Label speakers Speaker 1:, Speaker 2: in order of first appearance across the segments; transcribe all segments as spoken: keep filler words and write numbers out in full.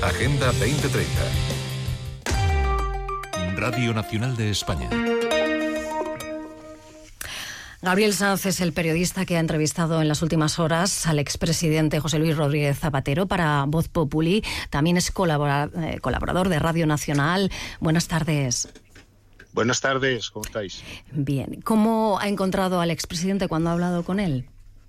Speaker 1: Agenda veinte treinta.
Speaker 2: Radio Nacional de España.
Speaker 3: Gabriel Sanz es el periodista que ha entrevistado en las últimas horas al expresidente José Luis Rodríguez Zapatero para Voz Populi. También es colabora- eh, colaborador de Radio Nacional. Buenas tardes.
Speaker 4: Buenas tardes, ¿cómo estáis?
Speaker 3: Bien. ¿Cómo ha encontrado al expresidente cuando ha hablado con él?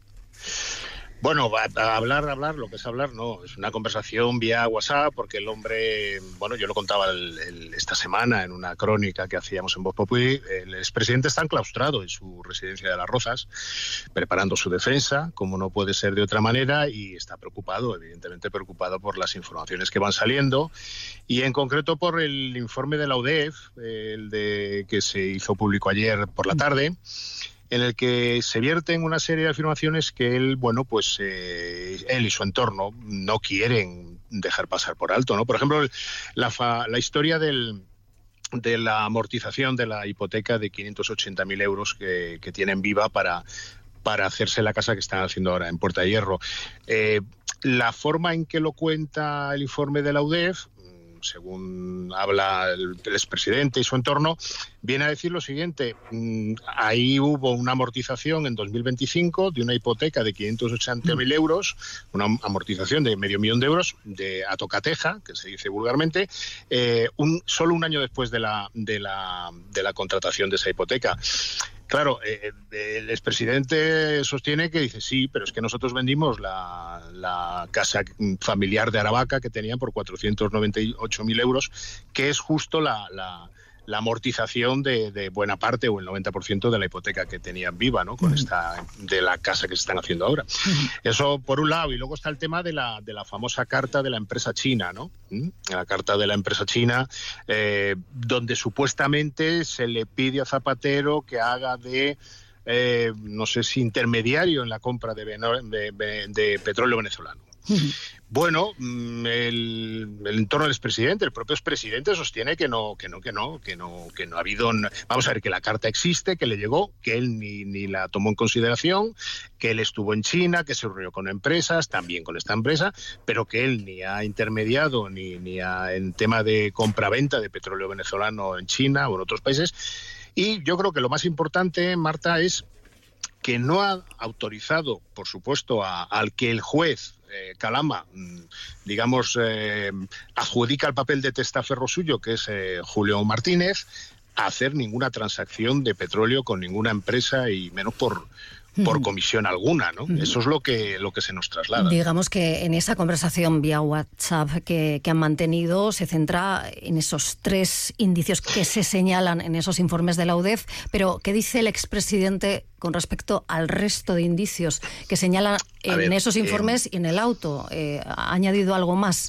Speaker 4: Bueno, a, a hablar, hablar, lo que es hablar, no, es una conversación vía WhatsApp, porque el hombre, bueno, yo lo contaba el, el, esta semana en una crónica que hacíamos en Voz Populi, el expresidente está enclaustrado en su residencia de Las Rozas, preparando su defensa, como no puede ser de otra manera, y está preocupado, evidentemente preocupado por las informaciones que van saliendo, y en concreto por el informe de la U D E F, el de que se hizo público ayer por la tarde, en el que se vierten una serie de afirmaciones que él, bueno, pues eh, él y su entorno no quieren dejar pasar por alto, ¿no? Por ejemplo, la, fa, la historia del, de la amortización de la hipoteca de quinientos ochenta mil euros que, que tienen Viva para, para hacerse la casa que están haciendo ahora en Puerta de Hierro. Eh, la forma en que lo cuenta el informe de la U D E F, según habla el, el expresidente y su entorno, viene a decir lo siguiente: ahí hubo una amortización en dos mil veinticinco de una hipoteca de quinientos ochenta mil euros, una amortización de medio millón de euros de a tocateja, que se dice vulgarmente, eh, un, solo un año después de la, de la, de la contratación de esa hipoteca. Claro, eh, el expresidente sostiene que dice sí, pero es que nosotros vendimos la, la casa familiar de Aravaca que tenían por cuatrocientos noventa y ocho mil euros, que es justo la, la, la amortización de, de buena parte o el noventa por ciento de la hipoteca que tenían Viva, ¿no? Con esta de la casa que se están haciendo ahora. Eso por un lado, y luego está el tema de la de la famosa carta de la empresa china, ¿no? La carta de la empresa china, eh, donde supuestamente se le pide a Zapatero que haga de eh, no sé si intermediario en la compra de, de, de, de petróleo venezolano. Bueno, el, el entorno del expresidente, el propio expresidente sostiene que no, que no, que no, que no, que no ha habido. Vamos a ver, que la carta existe, que le llegó, que él ni, ni la tomó en consideración, que él estuvo en China, que se reunió con empresas, también con esta empresa, pero que él ni ha intermediado ni, ni ha, en tema de compra-venta de petróleo venezolano en China o en otros países. Y yo creo que lo más importante, Marta, es que no ha autorizado, por supuesto, a, al que el juez eh, Calama, digamos, eh, adjudica el papel de testaferro suyo, que es eh, Julio Martínez, a hacer ninguna transacción de petróleo con ninguna empresa, y menos por por comisión alguna, ¿no? Eso es lo que lo que se nos traslada.
Speaker 3: Digamos que en esa conversación vía WhatsApp que, que han mantenido se centra en esos tres indicios que se señalan en esos informes de la U D E F, pero ¿qué dice el expresidente con respecto al resto de indicios que señalan en ver, esos informes eh, y en el auto? Eh, ¿Ha añadido algo más?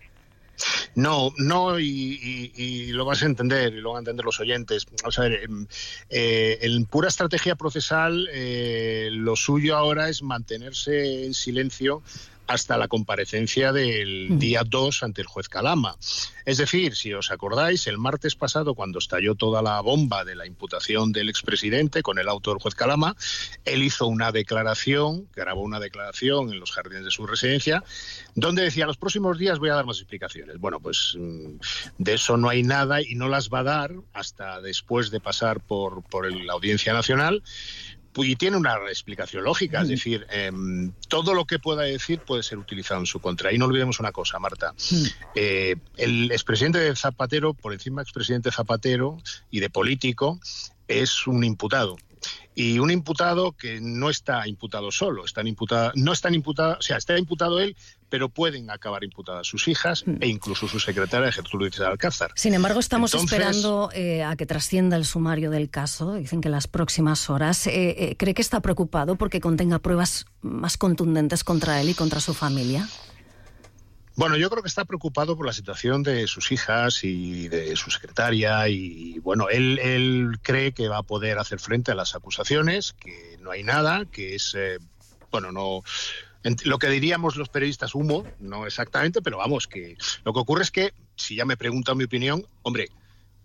Speaker 4: No, no, y, y, y lo vas a entender, y lo van a entender los oyentes. Vamos a ver, eh, en pura estrategia procesal, eh, lo suyo ahora es mantenerse en silencio hasta la comparecencia del día dos ante el juez Calama. Es decir, si os acordáis, el martes pasado, cuando estalló toda la bomba de la imputación del expresidente con el auto del juez Calama, él hizo una declaración, grabó una declaración en los jardines de su residencia, donde decía: los próximos días voy a dar más explicaciones. Bueno, pues de eso no hay nada, y no las va a dar hasta después de pasar por, por la Audiencia Nacional. Y tiene una explicación lógica, es decir, eh, todo lo que pueda decir puede ser utilizado en su contra. Y no olvidemos una cosa, Marta, eh, el expresidente de Zapatero, por encima expresidente Zapatero y de político, es un imputado. Y un imputado que no está imputado solo, están imputada, no están imputados, o sea, está imputado él, pero pueden acabar imputadas sus hijas e incluso su secretaria Gertrudis de Alcázar.
Speaker 3: Sin embargo, estamos
Speaker 4: Entonces,
Speaker 3: esperando eh, a que trascienda el sumario del caso, dicen que en las próximas horas. Eh, eh, ¿Cree que está preocupado porque contenga pruebas más contundentes contra él y contra su familia?
Speaker 4: Bueno, yo creo que está preocupado por la situación de sus hijas y de su secretaria, y bueno, él, él cree que va a poder hacer frente a las acusaciones, que no hay nada, que es, eh, bueno, no... lo que diríamos los periodistas, humo, no exactamente, pero vamos, que lo que ocurre es que, si ya me preguntan mi opinión, hombre,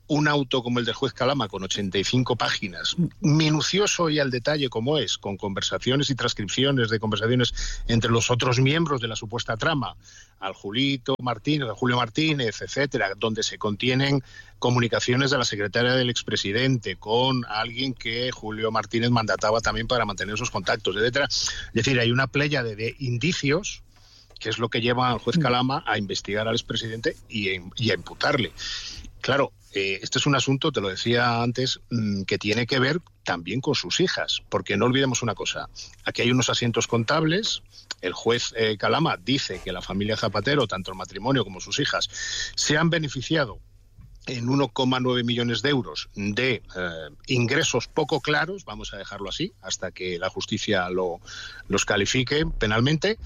Speaker 4: un auto como el del juez Calama, con ochenta y cinco páginas, minucioso y al detalle como es, con conversaciones y transcripciones de conversaciones entre los otros miembros de la supuesta trama, al Julito Martínez, al Julio Martínez, etcétera, donde se contienen comunicaciones de la secretaria del expresidente con alguien que Julio Martínez mandataba también para mantener esos contactos, etcétera. Es decir, hay una pléyade de indicios que es lo que lleva al juez Calama a investigar al expresidente y, y a imputarle. Claro, eh, este es un asunto, te lo decía antes, mmm, que tiene que ver también con sus hijas, porque no olvidemos una cosa, aquí hay unos asientos contables, el juez eh, Calama dice que la familia Zapatero, tanto el matrimonio como sus hijas, se han beneficiado en uno coma nueve millones de euros de eh, ingresos poco claros, vamos a dejarlo así, hasta que la justicia lo, los califique penalmente.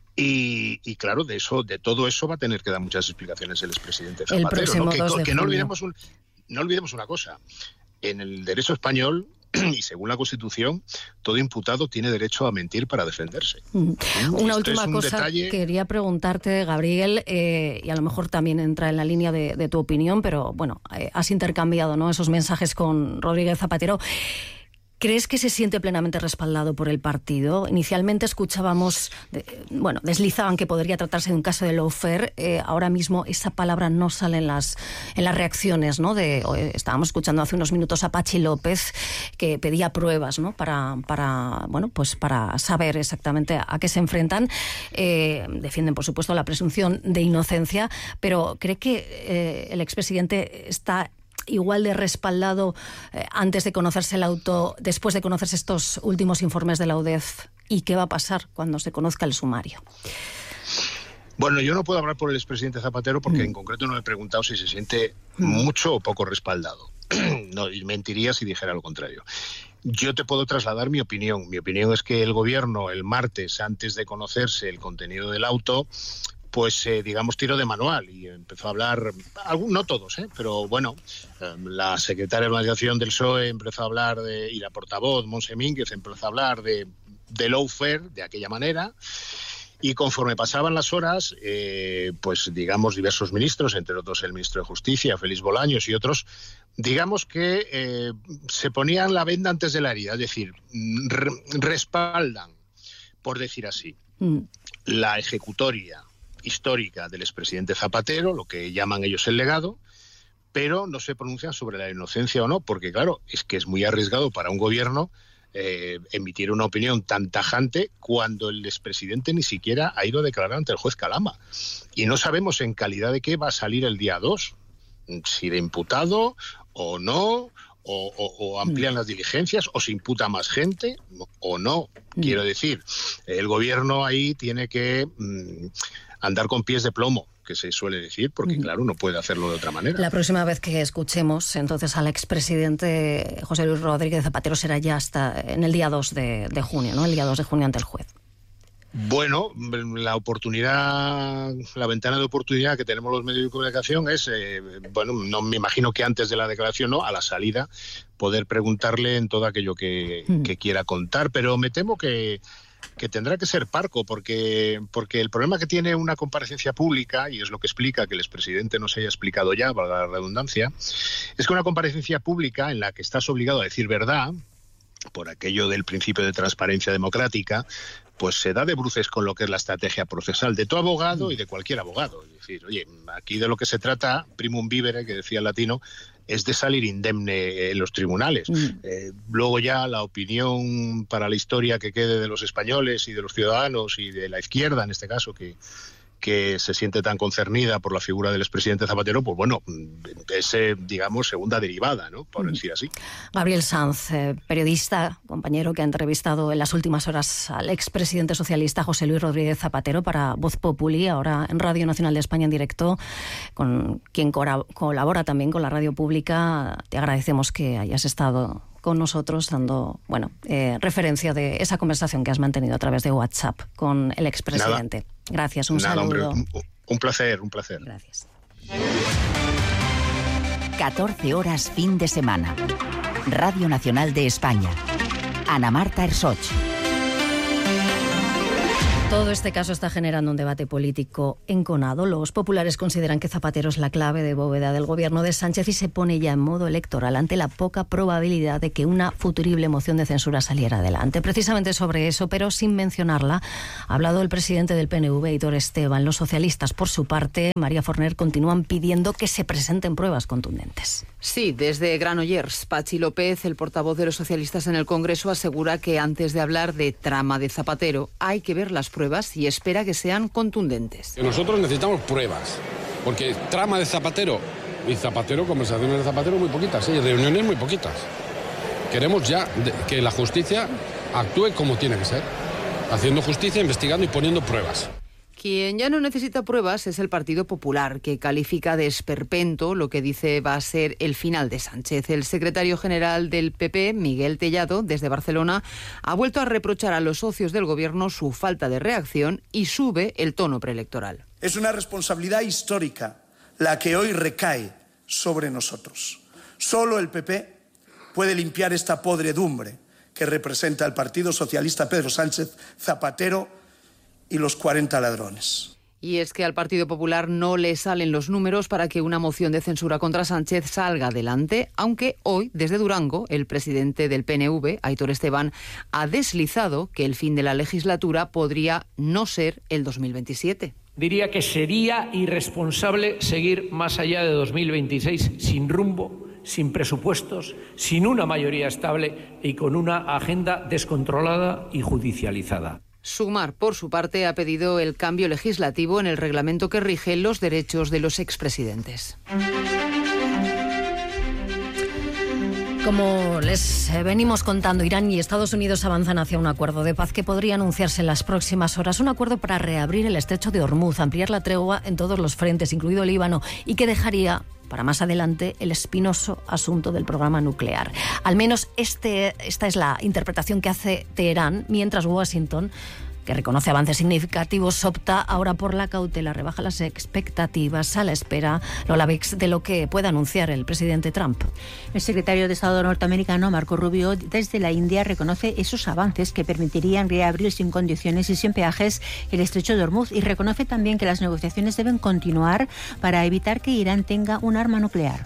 Speaker 4: Y, y claro, de eso, de todo eso va a tener que dar muchas explicaciones el expresidente Zapatero, ¿no? Que, que no olvidemos un, no olvidemos una cosa. En el derecho español y según la Constitución, todo imputado tiene derecho a mentir para defenderse. Mm.
Speaker 3: Una Esto última un cosa
Speaker 4: detalle...
Speaker 3: quería preguntarte, Gabriel, eh, y a lo mejor también entra en la línea de, de tu opinión, pero bueno, eh, has intercambiado, ¿no?, esos mensajes con Rodríguez Zapatero. ¿Crees que se siente plenamente respaldado por el partido? Inicialmente escuchábamos, de, bueno, deslizaban que podría tratarse de un caso de lawfare. Eh, ahora mismo esa palabra no sale en las en las reacciones, ¿no? De, eh, estábamos escuchando hace unos minutos a Pachi López que pedía pruebas, ¿no?, para para bueno pues para saber exactamente a qué se enfrentan. Eh, defienden, por supuesto, la presunción de inocencia, pero ¿cree que eh, el expresidente está igual de respaldado eh, antes de conocerse el auto, después de conocerse estos últimos informes de la U D E F? ¿Y qué va a pasar cuando se conozca el sumario?
Speaker 4: Bueno, yo no puedo hablar por el expresidente Zapatero porque mm. en concreto no le he preguntado si se siente mm. mucho o poco respaldado. No, y mentiría si dijera lo contrario. Yo te puedo trasladar mi opinión. Mi opinión es que el gobierno, el martes, antes de conocerse el contenido del auto, pues eh, digamos tiró de manual y empezó a hablar, algún, no todos, ¿eh? pero bueno, eh, la secretaria de organización del P S O E empezó a hablar de, y la portavoz, Montse Mínguez, empezó a hablar de, de lawfare de aquella manera, y conforme pasaban las horas, eh, pues digamos diversos ministros, entre otros el ministro de Justicia, Félix Bolaños y otros, digamos que eh, se ponían la venda antes de la herida, es decir, re, respaldan, por decir así, mm. la ejecutoria histórica del expresidente Zapatero, lo que llaman ellos el legado, pero no se pronuncian sobre la inocencia o no, porque claro, es que es muy arriesgado para un gobierno eh, emitir una opinión tan tajante cuando el expresidente ni siquiera ha ido a declarar ante el juez Calama. Y no sabemos en calidad de qué va a salir el día dos, si de imputado o no, o, o, o amplían las diligencias, o se imputa más gente, o no. Quiero decir, el gobierno ahí tiene que mmm, andar con pies de plomo, que se suele decir, porque claro, no puede hacerlo de otra manera.
Speaker 3: La próxima vez que escuchemos entonces al expresidente José Luis Rodríguez Zapatero será ya hasta en el día dos de, de junio, ¿no? El día dos de junio ante el juez.
Speaker 4: Bueno, la oportunidad, la ventana de oportunidad que tenemos los medios de comunicación es, eh, bueno, no me imagino que antes de la declaración, no, a la salida, poder preguntarle en todo aquello que, mm. que quiera contar, pero me temo que que tendrá que ser parco, porque, porque el problema que tiene una comparecencia pública, y es lo que explica que el expresidente no se haya explicado ya, valga la redundancia, es que una comparecencia pública en la que estás obligado a decir verdad, por aquello del principio de transparencia democrática, pues se da de bruces con lo que es la estrategia procesal de tu abogado y de cualquier abogado. Es decir, oye, aquí de lo que se trata, primum vivere, que decía el latino, es de salir indemne en los tribunales. Mm. Eh, luego ya la opinión para la historia que quede de los españoles y de los ciudadanos y de la izquierda, en este caso, que, que se siente tan concernida por la figura del expresidente Zapatero, pues bueno, es, digamos, segunda derivada, ¿no?, por decir así.
Speaker 3: Gabriel Sanz, eh, periodista, compañero que ha entrevistado en las últimas horas al expresidente socialista José Luis Rodríguez Zapatero para Voz Populi, ahora en Radio Nacional de España en directo, con quien colabora también con la radio pública. Te agradecemos que hayas estado con nosotros dando, bueno, eh, referencia de esa conversación que has mantenido a través de WhatsApp con el expresidente. Nada. Gracias, un
Speaker 4: Nada,
Speaker 3: saludo.
Speaker 4: Hombre, un, un placer, un placer.
Speaker 3: Gracias.
Speaker 1: catorce horas fin de semana. Radio Nacional de España. Ana Marta Ersoch.
Speaker 3: Todo este caso está generando un debate político enconado. Los populares consideran que Zapatero es la clave de bóveda del gobierno de Sánchez y se pone ya en modo electoral ante la poca probabilidad de que una futurible moción de censura saliera adelante. Precisamente sobre eso, pero sin mencionarla, ha hablado el presidente del P N V, Aitor Esteban. Los socialistas, por su parte, María Forner, continúan pidiendo que se presenten pruebas contundentes.
Speaker 5: Sí, desde Granollers, Pachi López, el portavoz de los socialistas en el Congreso, asegura que antes de hablar de trama de Zapatero hay que ver las pruebas y espera que sean contundentes.
Speaker 6: Nosotros necesitamos pruebas, porque trama de Zapatero y Zapatero, conversaciones de Zapatero muy poquitas, y reuniones muy poquitas. Queremos ya que la justicia actúe como tiene que ser, haciendo justicia, investigando y poniendo pruebas.
Speaker 5: Quien ya no necesita pruebas es el Partido Popular, que califica de esperpento lo que dice va a ser el final de Sánchez. El secretario general del P P, Miguel Tellado, desde Barcelona, ha vuelto a reprochar a los socios del gobierno su falta de reacción y sube el tono preelectoral.
Speaker 7: Es una responsabilidad histórica la que hoy recae sobre nosotros. Solo el P P puede limpiar esta podredumbre que representa el Partido Socialista Pedro Sánchez, Zapatero y los cuarenta ladrones.
Speaker 5: Y es que al Partido Popular no le salen los números para que una moción de censura contra Sánchez salga adelante, aunque hoy, desde Durango, el presidente del P N V, Aitor Esteban, ha deslizado que el fin de la legislatura podría no ser el dos mil veintisiete.
Speaker 8: Diría que sería irresponsable seguir más allá de dos mil veintiséis sin rumbo, sin presupuestos, sin una mayoría estable y con una agenda descontrolada y judicializada.
Speaker 5: Sumar, por su parte, ha pedido el cambio legislativo en el reglamento que rige los derechos de los expresidentes.
Speaker 3: Como les venimos contando, Irán y Estados Unidos avanzan hacia un acuerdo de paz que podría anunciarse en las próximas horas. Un acuerdo para reabrir el estrecho de Hormuz, ampliar la tregua en todos los frentes, incluido Líbano, y que dejaría para más adelante el espinoso asunto del programa nuclear. Al menos este, esta es la interpretación que hace Teherán, mientras Washington, que reconoce avances significativos, opta ahora por la cautela, rebaja las expectativas a la espera, Lola Vix, de lo que pueda anunciar el presidente Trump.
Speaker 9: El secretario de Estado norteamericano, Marco Rubio, desde la India reconoce esos avances que permitirían reabrir sin condiciones y sin peajes el estrecho de Hormuz y reconoce también que las negociaciones deben continuar para evitar que Irán tenga un arma nuclear.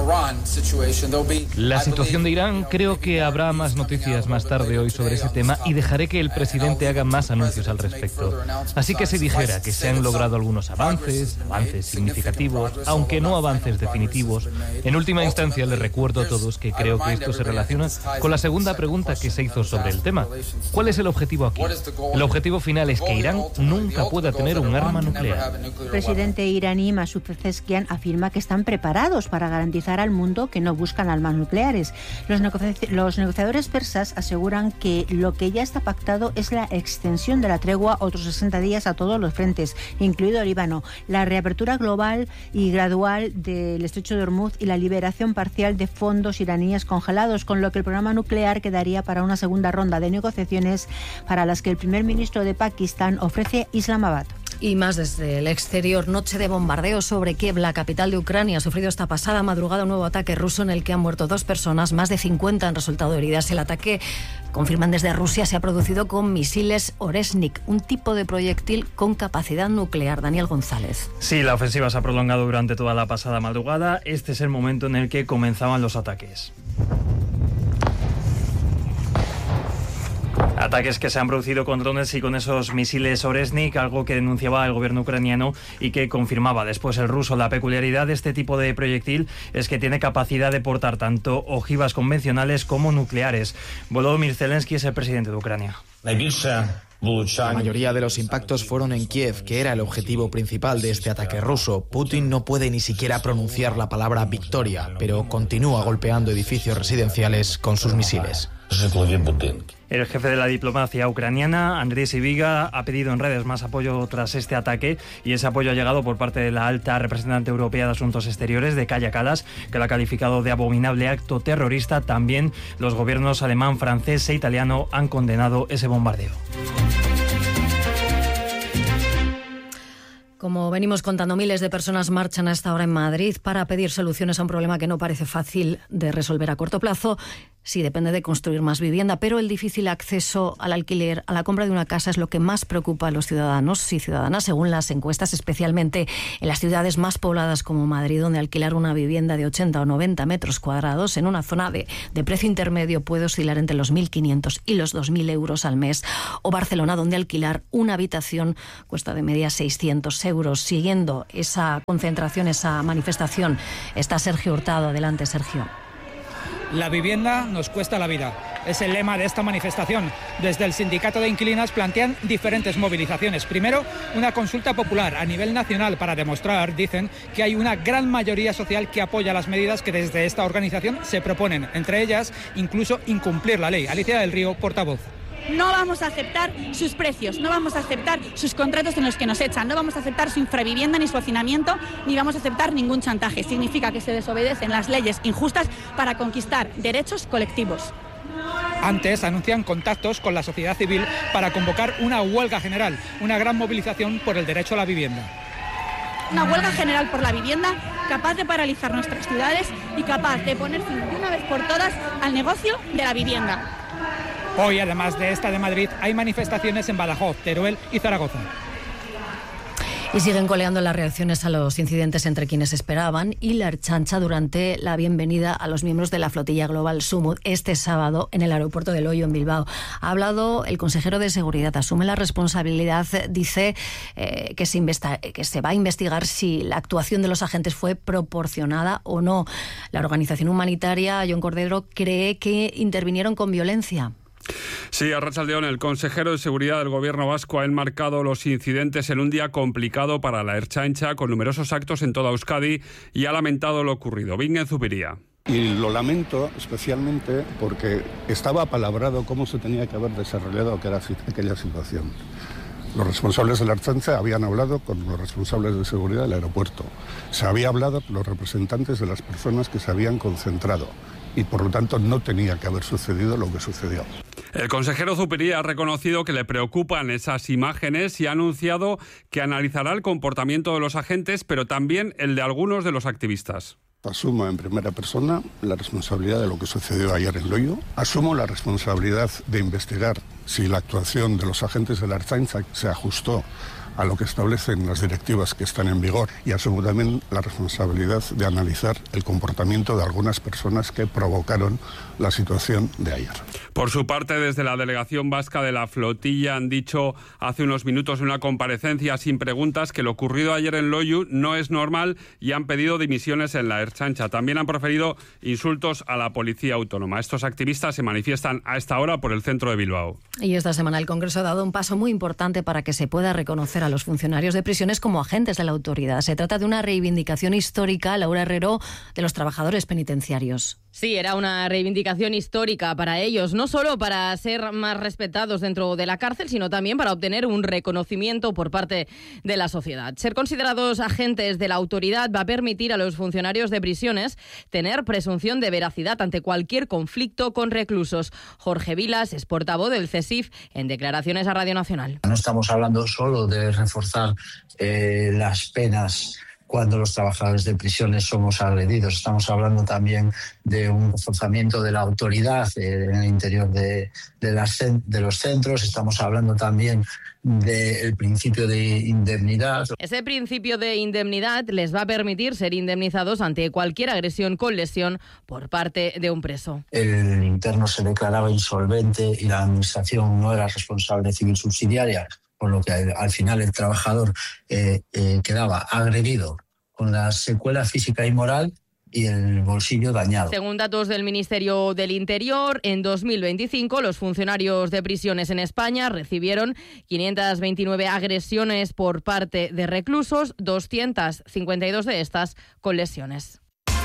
Speaker 10: La situación de Irán, creo que habrá más noticias más tarde hoy sobre ese tema y dejaré que el presidente haga más anuncios al respecto. Así que se dijera que se han logrado algunos avances, avances significativos, aunque no avances definitivos. En última instancia les recuerdo a todos que creo que esto se relaciona con la segunda pregunta que se hizo sobre el tema. ¿Cuál es el objetivo aquí? El objetivo final es que Irán nunca pueda tener un arma nuclear.
Speaker 9: El presidente iraní Masoud Pezeshkian afirma que están preparados para garantizar al mundo que no buscan armas nucleares. Los, negoci- los negociadores persas aseguran que lo que ya está pactado es la extensión de la tregua otros sesenta días a todos los frentes, incluido Líbano, la reapertura global y gradual del estrecho de Hormuz y la liberación parcial de fondos iraníes congelados, con lo que el programa nuclear quedaría para una segunda ronda de negociaciones para las que el primer ministro de Pakistán ofrece Islamabad.
Speaker 3: Y más desde el exterior, noche de bombardeo sobre Kiev, la capital de Ucrania. Ha sufrido esta pasada madrugada un nuevo ataque ruso en el que han muerto dos personas, más de cincuenta han resultado heridas. El ataque, confirman desde Rusia, se ha producido con misiles Oresnik, un tipo de proyectil con capacidad nuclear. Daniel González.
Speaker 11: Sí, la ofensiva se ha prolongado durante toda la pasada madrugada. Este es el momento en el que comenzaban los ataques. Ataques que se han producido con drones y con esos misiles Oresnik, algo que denunciaba el gobierno ucraniano y que confirmaba después el ruso. La peculiaridad de este tipo de proyectil es que tiene capacidad de portar tanto ojivas convencionales como nucleares. Volodymyr Zelensky es el presidente de Ucrania.
Speaker 12: La mayoría de los impactos fueron en Kiev, que era el objetivo principal de este ataque ruso. Putin no puede ni siquiera pronunciar la palabra victoria, pero continúa golpeando edificios residenciales con sus misiles.
Speaker 11: El jefe de la diplomacia ucraniana, Andriy Sybiga, ha pedido en redes más apoyo tras este ataque, y ese apoyo ha llegado por parte de la alta representante europea de Asuntos Exteriores, de Kaja Kallas, que lo ha calificado de abominable acto terrorista. También los gobiernos alemán, francés e italiano han condenado ese bombardeo.
Speaker 3: Como venimos contando, miles de personas marchan a esta hora en Madrid para pedir soluciones a un problema que no parece fácil de resolver a corto plazo. Sí, depende de construir más vivienda, pero el difícil acceso al alquiler, a la compra de una casa, es lo que más preocupa a los ciudadanos y ciudadanas, según las encuestas, especialmente en las ciudades más pobladas como Madrid, donde alquilar una vivienda de ochenta o noventa metros cuadrados en una zona de, de precio intermedio puede oscilar entre los mil quinientos y los dos mil euros al mes, o Barcelona, donde alquilar una habitación cuesta de media seiscientos euros. Siguiendo esa concentración, esa manifestación, está Sergio Hurtado. Adelante, Sergio.
Speaker 13: La vivienda nos cuesta la vida. Es el lema de esta manifestación. Desde el sindicato de inquilinas plantean diferentes movilizaciones. Primero, una consulta popular a nivel nacional para demostrar, dicen, que hay una gran mayoría social que apoya las medidas que desde esta organización se proponen. Entre ellas, incluso incumplir la ley. Alicia del Río, portavoz.
Speaker 14: No vamos a aceptar sus precios, no vamos a aceptar sus contratos en los que nos echan, no vamos a aceptar su infravivienda ni su hacinamiento, ni vamos a aceptar ningún chantaje. Significa que se desobedecen las leyes injustas para conquistar derechos colectivos.
Speaker 13: Antes anuncian contactos con la sociedad civil para convocar una huelga general, una gran movilización por el derecho a la vivienda.
Speaker 14: Una huelga general por la vivienda capaz de paralizar nuestras ciudades y capaz de poner fin de una vez por todas al negocio de la vivienda.
Speaker 13: Hoy, además de esta de Madrid, hay manifestaciones en Badajoz, Teruel y Zaragoza.
Speaker 3: Y siguen coleando las reacciones a los incidentes entre quienes esperaban y la Ertzaintza durante la bienvenida a los miembros de la flotilla Global Sumut este sábado en el aeropuerto de Loio, en Bilbao. Ha hablado el consejero de Seguridad, asume la responsabilidad, dice eh, que, se investa- que se va a investigar si la actuación de los agentes fue proporcionada o no. La organización humanitaria, Jon Cordero, cree que intervinieron con violencia.
Speaker 15: Sí, arratsaldeón, el consejero de Seguridad del Gobierno vasco ha enmarcado los incidentes en un día complicado para la Ertzaintza, con numerosos actos en toda Euskadi, y ha lamentado lo ocurrido. Bingen Zubiría.
Speaker 16: Y lo lamento especialmente porque estaba apalabrado cómo se tenía que haber desarrollado aquella situación. Los responsables de la Ertzaintza habían hablado con los responsables de seguridad del aeropuerto. Se había hablado con los representantes de las personas que se habían concentrado. Y por lo tanto no tenía que haber sucedido lo que sucedió.
Speaker 15: El consejero Zupiría ha reconocido que le preocupan esas imágenes y ha anunciado que analizará el comportamiento de los agentes, pero también el de algunos de los activistas.
Speaker 16: Asumo en primera persona la responsabilidad de lo que sucedió ayer en Loio. Asumo la responsabilidad de investigar si la actuación de los agentes de la Ertzaintza se ajustó a lo que establecen las directivas que están en vigor, y asumo también la responsabilidad de analizar el comportamiento de algunas personas que provocaron la situación de ayer.
Speaker 15: Por su parte, desde la delegación vasca de la flotilla han dicho hace unos minutos en una comparecencia sin preguntas que lo ocurrido ayer en Loiu no es normal y han pedido dimisiones en la Ertzaintza. También han proferido insultos a la policía autónoma. Estos activistas se manifiestan a esta hora por el centro de Bilbao.
Speaker 3: Y esta semana el Congreso ha dado un paso muy importante para que se pueda reconocer a los funcionarios de prisiones como agentes de la autoridad. Se trata de una reivindicación histórica, Laura Herrero, de los trabajadores penitenciarios.
Speaker 17: Sí, era una reivindicación histórica para ellos, no solo para ser más respetados dentro de la cárcel, sino también para obtener un reconocimiento por parte de la sociedad. Ser considerados agentes de la autoridad va a permitir a los funcionarios de prisiones tener presunción de veracidad ante cualquier conflicto con reclusos. Jorge Vilas es portavoz del CESIF en declaraciones a Radio Nacional.
Speaker 18: No estamos hablando solo de reforzar eh, las penas cuando los trabajadores de prisiones somos agredidos. Estamos hablando también de un reforzamiento de la autoridad eh, en el interior de, de, las, de los centros. Estamos hablando también del principio de indemnidad.
Speaker 17: Ese principio de indemnidad les va a permitir ser indemnizados ante cualquier agresión con lesión por parte de un preso.
Speaker 18: El interno se declaraba insolvente y la administración no era responsable civil subsidiaria, por lo que al final el trabajador eh, eh, quedaba agredido con la secuela física y moral y el bolsillo dañado.
Speaker 17: Según datos del Ministerio del Interior, en dos mil veinticinco los funcionarios de prisiones en España recibieron quinientas veintinueve agresiones por parte de reclusos, doscientas cincuenta y dos de estas con lesiones.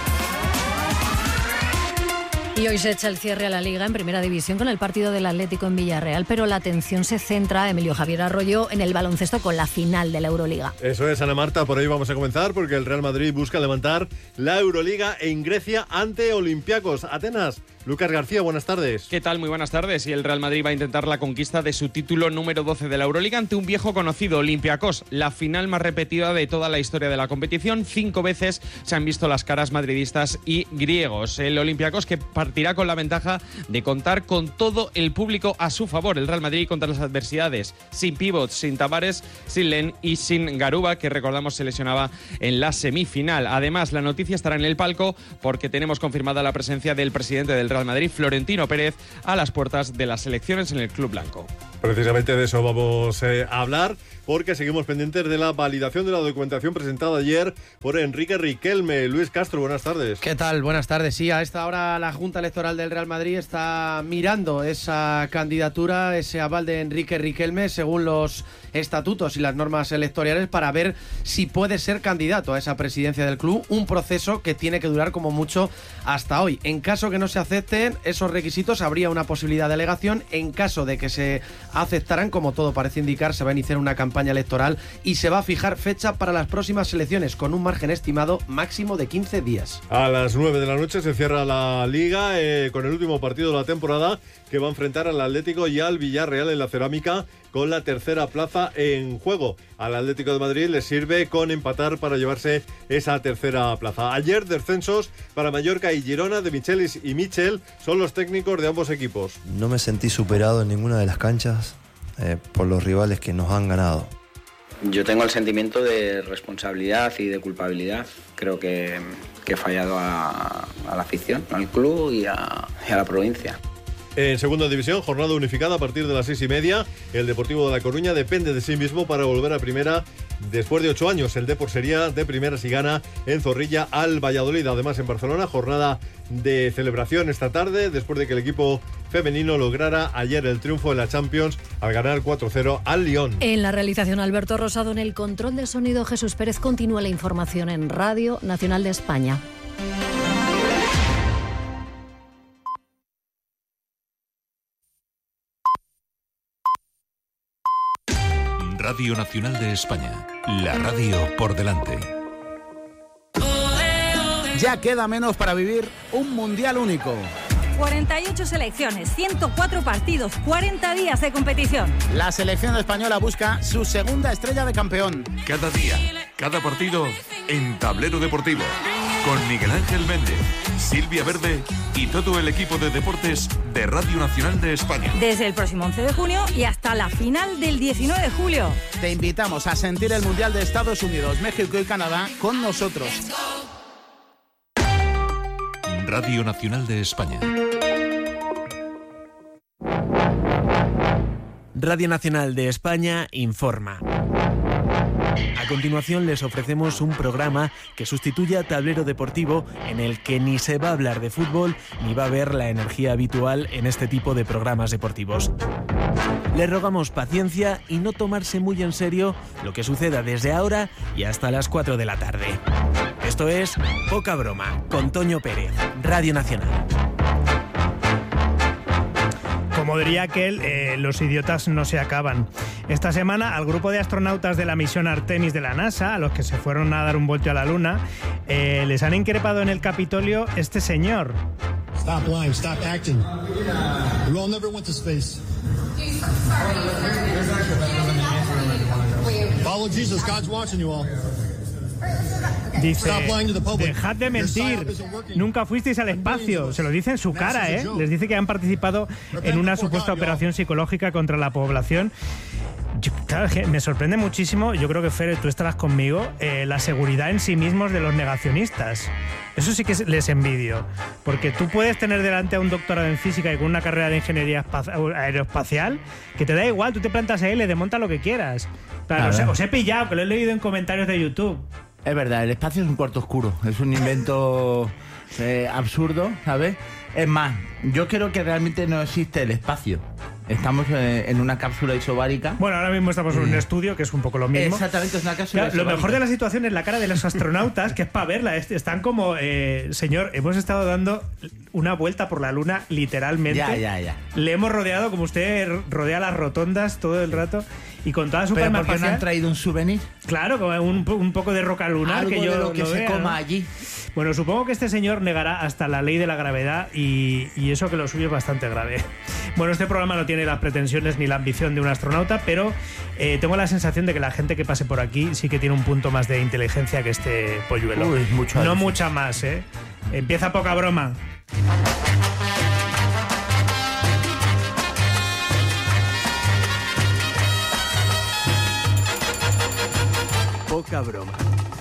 Speaker 3: Y hoy se echa el cierre a la Liga en Primera División con el partido del Atlético en Villarreal, pero la atención se centra, Emilio Javier Arroyo, en el baloncesto con la final de la Euroliga.
Speaker 19: Eso es, Ana Marta, por ahí vamos a comenzar porque el Real Madrid busca levantar la Euroliga en Grecia ante Olympiacos. Atenas Lucas García, buenas tardes.
Speaker 20: ¿Qué tal? Muy buenas tardes. Y el Real Madrid va a intentar la conquista de su título número doce de la Euroliga ante un viejo conocido, Olympiacos, la final más repetida de toda la historia de la competición. Cinco veces se han visto las caras madridistas y griegos. El Olympiacos que partirá con la ventaja de contar con todo el público a su favor. El Real Madrid contra las adversidades, sin pivots, sin Tavares, sin Len y sin Garuba, que recordamos se lesionaba en la semifinal. Además, la noticia estará en el palco porque tenemos confirmada la presencia del presidente del Real Madrid, Florentino Pérez, a las puertas de las elecciones en el Club Blanco.
Speaker 19: Precisamente de eso vamos eh, a hablar, porque seguimos pendientes de la validación de la documentación presentada ayer por Enrique Riquelme. Luis Castro, buenas tardes.
Speaker 21: ¿Qué tal? Buenas tardes. Sí, a esta hora la Junta Electoral del Real Madrid está mirando esa candidatura, ese aval de Enrique Riquelme, según los estatutos y las normas electorales, para ver si puede ser candidato a esa presidencia del club, un proceso que tiene que durar como mucho hasta hoy. En caso que no se acepten esos requisitos, habría una posibilidad de alegación. En caso de que se aceptaran, como todo parece indicar, se va a iniciar una campaña electoral y se va a fijar fecha para las próximas elecciones, con un margen estimado máximo de quince días.
Speaker 19: A las nueve de la noche se cierra la Liga eh, con el último partido de la temporada, que va a enfrentar al Atlético y al Villarreal en la Cerámica, con la tercera plaza en juego. Al Atlético de Madrid le sirve con empatar para llevarse esa tercera plaza. Ayer descensos para Mallorca y Girona. De Michelis y Michel son los técnicos de ambos equipos.
Speaker 22: No me sentí superado en ninguna de las canchas eh, por los rivales que nos han ganado.
Speaker 23: Yo tengo el sentimiento de responsabilidad y de culpabilidad. Creo que, que he fallado a, a la afición, al club y a, y a la provincia.
Speaker 19: En segunda división, jornada unificada a partir de las seis y media. El Deportivo de La Coruña depende de sí mismo para volver a primera después de ocho años. El Depor sería de primera si gana en Zorrilla al Valladolid. Además, en Barcelona, jornada de celebración esta tarde, después de que el equipo femenino lograra ayer el triunfo en la Champions al ganar cuatro cero al Lyon.
Speaker 3: En la realización, Alberto Rosado. En el control de sonido, Jesús Pérez. Continúa la información en Radio Nacional de España.
Speaker 2: Radio Nacional de España, la radio por delante.
Speaker 24: Ya queda menos para vivir un mundial único.
Speaker 25: cuarenta y ocho selecciones, ciento cuatro partidos, cuarenta días de competición.
Speaker 24: La selección española busca su segunda estrella de campeón.
Speaker 2: Cada día, cada partido en Tablero Deportivo. Con Miguel Ángel Méndez, Silvia Verde y todo el equipo de deportes de Radio Nacional de España.
Speaker 25: Desde el próximo once de junio y hasta la final del diecinueve de julio.
Speaker 24: Te invitamos a sentir el Mundial de Estados Unidos, México y Canadá con nosotros.
Speaker 2: Radio Nacional de España.
Speaker 26: Radio Nacional de España informa. A continuación les ofrecemos un programa que sustituye a Tablero Deportivo, en el que ni se va a hablar de fútbol ni va a haber la energía habitual en este tipo de programas deportivos. Les rogamos paciencia y no tomarse muy en serio lo que suceda desde ahora y hasta las cuatro de la tarde. Esto es Poca Broma, con Toño Pérez, Radio Nacional.
Speaker 27: Como diría aquel, eh, los idiotas no se acaban. Esta semana, al grupo de astronautas de la misión Artemis de la NASA, a los que se fueron a dar un voltio a la Luna, eh, les han increpado en el Capitolio este señor.
Speaker 28: Stop lying, stop acting. We all never went to space. Follow Jesus, God's watching you all.
Speaker 27: Dice, dejad de mentir, nunca fuisteis al espacio. Se lo dice en su cara, ¿eh? Les dice que han participado en una supuesta operación psicológica contra la población. Yo, claro, me sorprende muchísimo, yo creo que Fer, tú estarás conmigo, eh, la seguridad en sí mismos de los negacionistas. Eso sí que les envidio, porque tú puedes tener delante a un doctorado en física y con una carrera de ingeniería aeroespacial, que te da igual, tú te plantas ahí y le desmontas lo que quieras. Claro, os, os he pillado, que lo he leído en comentarios de YouTube.
Speaker 29: Es verdad, el espacio es un cuarto oscuro, es un invento eh, absurdo, ¿sabes? Es más, yo creo que realmente no existe el espacio. Estamos eh, en una cápsula isobárica.
Speaker 27: Bueno, ahora mismo estamos en un estudio, que es un poco lo mismo.
Speaker 29: Exactamente, es una cápsula
Speaker 27: claro, isobárica. Lo mejor de la situación es la cara de los astronautas, que es para verla. Están como, eh, señor, hemos estado dando una vuelta por la Luna, literalmente.
Speaker 29: Ya, ya, ya.
Speaker 27: Le hemos rodeado, como usted rodea las rotondas todo el rato, y con toda su
Speaker 29: ¿Pero
Speaker 27: calma
Speaker 29: por qué
Speaker 27: espacial.
Speaker 29: no han traído un souvenir?
Speaker 27: Claro, como un, un poco de roca lunar.
Speaker 29: Algo
Speaker 27: que yo
Speaker 29: de lo que
Speaker 27: lo
Speaker 29: se
Speaker 27: vea,
Speaker 29: coma
Speaker 27: ¿no?
Speaker 29: allí.
Speaker 27: Bueno, supongo que este señor negará hasta la ley de la gravedad y, y eso que lo suyo es bastante grave. Bueno, este programa no tiene las pretensiones ni la ambición de un astronauta, pero eh, tengo la sensación de que la gente que pase por aquí sí que tiene un punto más de inteligencia que este polluelo.
Speaker 29: Uy, mucho
Speaker 27: no mucha más, ¿eh? Empieza poca broma.
Speaker 26: Poca broma.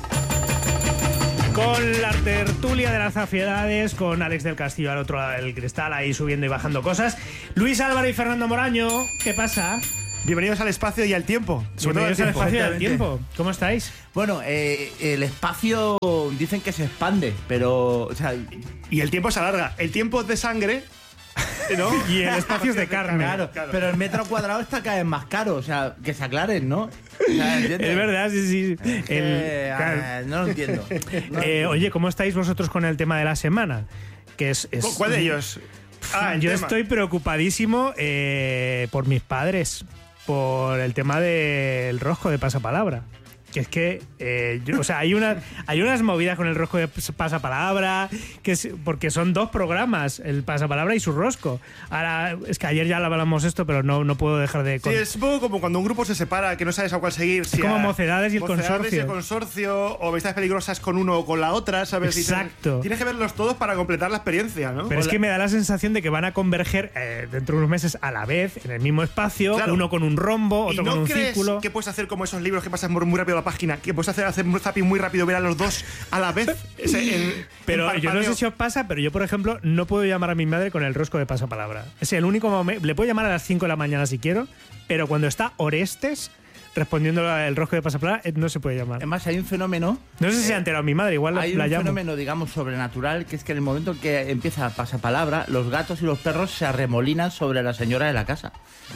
Speaker 27: Con la tertulia de las zafiedades, con Alex del Castillo al otro lado del cristal, ahí subiendo y bajando cosas. Luis Álvaro y Fernando Moraño, ¿qué pasa?
Speaker 1: Bienvenidos al espacio y al tiempo.
Speaker 27: Bienvenidos al espacio y al tiempo. ¿Cómo estáis?
Speaker 29: Bueno, eh, el espacio dicen que se expande, pero... O sea,
Speaker 1: y el tiempo se alarga. El tiempo es de sangre, ¿no?
Speaker 27: Y el espacio es de carne.
Speaker 29: Claro, claro, pero el metro cuadrado está cada vez más caro, o sea, que se aclaren, ¿no? O sea,
Speaker 27: es verdad, sí, sí.
Speaker 29: Es que,
Speaker 27: el,
Speaker 29: claro. No lo entiendo. No.
Speaker 27: Eh, oye, ¿cómo estáis vosotros con el tema de la semana? Que es, es
Speaker 1: ¿Cuál de ellos?
Speaker 27: Ah, yo tema. estoy preocupadísimo eh, por mis padres, por el tema del rosco de pasapalabra. Que es que, eh, yo, o sea, hay, una, hay unas movidas con el rosco de pasapalabra, que es, porque son dos programas, el pasapalabra y su rosco. Ahora, es que ayer ya hablamos esto, pero no, no puedo dejar de...
Speaker 1: Con... Sí, es un poco como cuando un grupo se separa, que no sabes a cuál seguir.
Speaker 27: Es
Speaker 1: si
Speaker 27: como
Speaker 1: a
Speaker 27: Mocedades y el
Speaker 1: Mocedades
Speaker 27: Consorcio.
Speaker 1: Y el Consorcio, o Amistades Peligrosas con uno o con la otra, ¿sabes?
Speaker 27: Exacto.
Speaker 1: Tienes, tienes que verlos todos para completar la experiencia, ¿no?
Speaker 27: Pero es
Speaker 1: la...
Speaker 27: que me da la sensación de que van a converger eh, dentro de unos meses a la vez, en el mismo espacio, claro. Uno con un rombo, otro
Speaker 1: ¿Y no
Speaker 27: con un
Speaker 1: crees
Speaker 27: círculo.
Speaker 1: Que puedes hacer como esos libros que pasan muy rápido a la página, que puedes hacer hacer un zapping muy rápido, ver a los dos a la vez. Ese, en,
Speaker 27: pero
Speaker 1: en
Speaker 27: yo no sé si os pasa, pero yo, por ejemplo, no puedo llamar a mi madre con el rosco de pasapalabra. Es el único momento. Le puedo llamar a las cinco de la mañana si quiero, pero cuando está Orestes respondiendo el rosco de pasapalabra, no se puede llamar.
Speaker 29: Además, hay un fenómeno.
Speaker 27: No sé si se ha enterado mi madre, igual
Speaker 29: hay
Speaker 27: la
Speaker 29: un
Speaker 27: llamo.
Speaker 29: fenómeno, digamos, sobrenatural, que es que en el momento en que empieza pasapalabra, los gatos y los perros se arremolinan sobre la señora de la casa.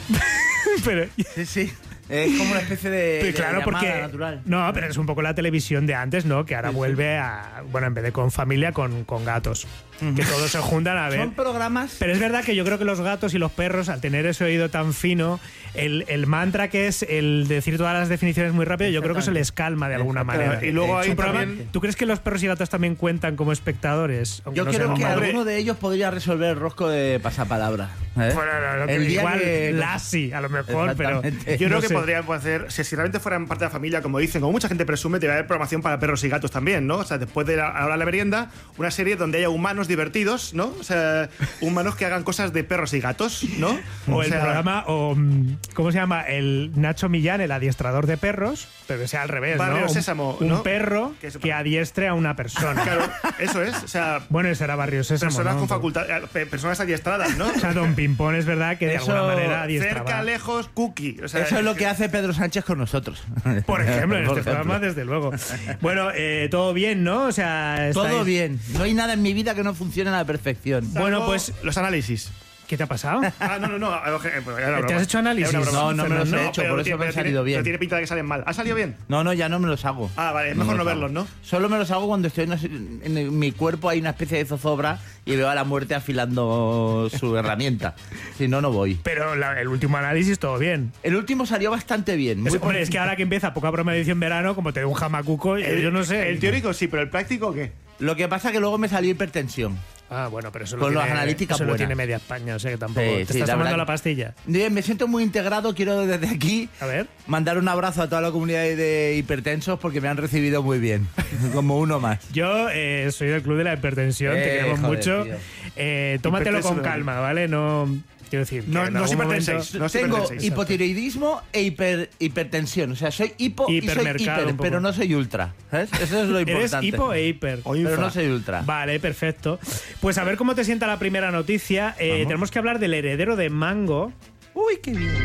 Speaker 27: Pero
Speaker 29: sí, sí. Es como una especie de,
Speaker 27: pero claro,
Speaker 29: de llamada
Speaker 27: porque,
Speaker 29: natural.
Speaker 27: No, pero es un poco la televisión de antes, ¿no? Que ahora sí, vuelve sí. a... Bueno, en vez de con familia, con, con gatos. Uh-huh. Que todos se juntan a ver.
Speaker 29: Son programas...
Speaker 27: Pero es verdad que yo creo que los gatos y los perros, al tener ese oído tan fino, el, el mantra que es el decir todas las definiciones muy rápido, yo creo que eso les calma de alguna manera.
Speaker 1: Y luego hay también...
Speaker 27: ¿Tú crees que los perros y gatos también cuentan como espectadores?
Speaker 29: Yo no creo que madre. alguno de ellos podría resolver el rosco de pasapalabra. ¿eh?
Speaker 27: Bueno, no, no, el igual que... Lassie, a lo mejor, pero...
Speaker 1: Yo creo no que sé. podrían hacer... Si, si realmente fueran parte de la familia, como dicen, como mucha gente presume, debe haber programación para perros y gatos también, ¿no? O sea, después de la, ahora la merienda, una serie donde haya humanos divertidos, ¿no? O sea, humanos que hagan cosas de perros y gatos, ¿no?
Speaker 27: O, o el sea, programa, o ¿cómo se llama? El Nacho Millán, el adiestrador de perros, pero que sea al revés,
Speaker 1: Barrio
Speaker 27: ¿no?
Speaker 1: Sésamo,
Speaker 27: un,
Speaker 1: ¿no?
Speaker 27: un perro que, que adiestre a una persona.
Speaker 1: Claro, eso es. O sea,
Speaker 27: bueno, ese era Barrio Sésamo,
Speaker 1: personas
Speaker 27: ¿no?
Speaker 1: con facultad, personas adiestradas, ¿no?
Speaker 27: O sea, Don Pimpón es verdad que de
Speaker 29: eso,
Speaker 27: alguna manera adiestraba.
Speaker 1: Cerca, lejos, cookie. O sea,
Speaker 29: eso es lo que hace Pedro Sánchez con nosotros.
Speaker 27: Por ejemplo, en este programa, desde luego. Bueno, eh, todo bien, ¿no? O sea,
Speaker 29: estáis... Todo bien. No hay nada en mi vida que no funcione a la perfección.
Speaker 1: Bueno, pues los análisis.
Speaker 27: ¿Qué te ha pasado?
Speaker 1: Ah, no, no, no.
Speaker 27: ¿Te has hecho análisis?
Speaker 29: No, no me los he hecho,
Speaker 1: pero,
Speaker 29: por eso
Speaker 1: pero,
Speaker 29: me han
Speaker 1: tiene,
Speaker 29: salido bien.
Speaker 1: Pero tiene pinta de que salen mal. ¿Ha salido bien?
Speaker 29: No, no, ya no me los hago.
Speaker 1: Ah, vale, es mejor no, no verlos, ¿no?
Speaker 29: Solo me los hago cuando estoy en, en mi cuerpo, hay una especie de zozobra y veo a la muerte afilando su herramienta. Si no, no voy.
Speaker 27: Pero la, el último análisis, todo bien.
Speaker 29: El último salió bastante bien. Muy
Speaker 27: es, hombre, es que ahora que empieza poca broma de edición verano, como te dé un jamacuco, el, yo no sé.
Speaker 1: El teórico sí, pero el práctico, ¿qué?
Speaker 29: Lo que pasa es que luego me salió hipertensión.
Speaker 27: Ah, bueno, pero eso,
Speaker 29: con
Speaker 27: lo,
Speaker 29: las
Speaker 27: tiene,
Speaker 29: analíticas
Speaker 27: eso lo
Speaker 29: buenas.
Speaker 27: tiene media España, o sea que tampoco
Speaker 29: Sí,
Speaker 27: te
Speaker 29: sí,
Speaker 27: estás
Speaker 29: la
Speaker 27: tomando
Speaker 29: verdad.
Speaker 27: la pastilla.
Speaker 29: Me siento muy integrado, quiero desde aquí
Speaker 27: a ver.
Speaker 29: mandar un abrazo a toda la comunidad de hipertensos porque me han recibido muy bien, como uno más.
Speaker 27: Yo eh, soy del club de la hipertensión,
Speaker 29: eh,
Speaker 27: te queremos
Speaker 29: joder,
Speaker 27: mucho. Eh, tómatelo con
Speaker 1: Hipertenso,
Speaker 27: calma, ¿vale? No... Quiero decir,
Speaker 1: no, no hipertenséis.
Speaker 29: No tengo hipotiroidismo e hiper, hipertensión. O sea, soy hipo y soy hiper, pero no soy ultra. ¿Sabes? Eso es lo importante.
Speaker 27: Eres hipo e hiper.
Speaker 29: Pero no soy ultra.
Speaker 27: Vale, perfecto. Pues a ver cómo te sienta la primera noticia. Eh, tenemos que hablar del heredero de Mango.
Speaker 29: Uy, qué bien.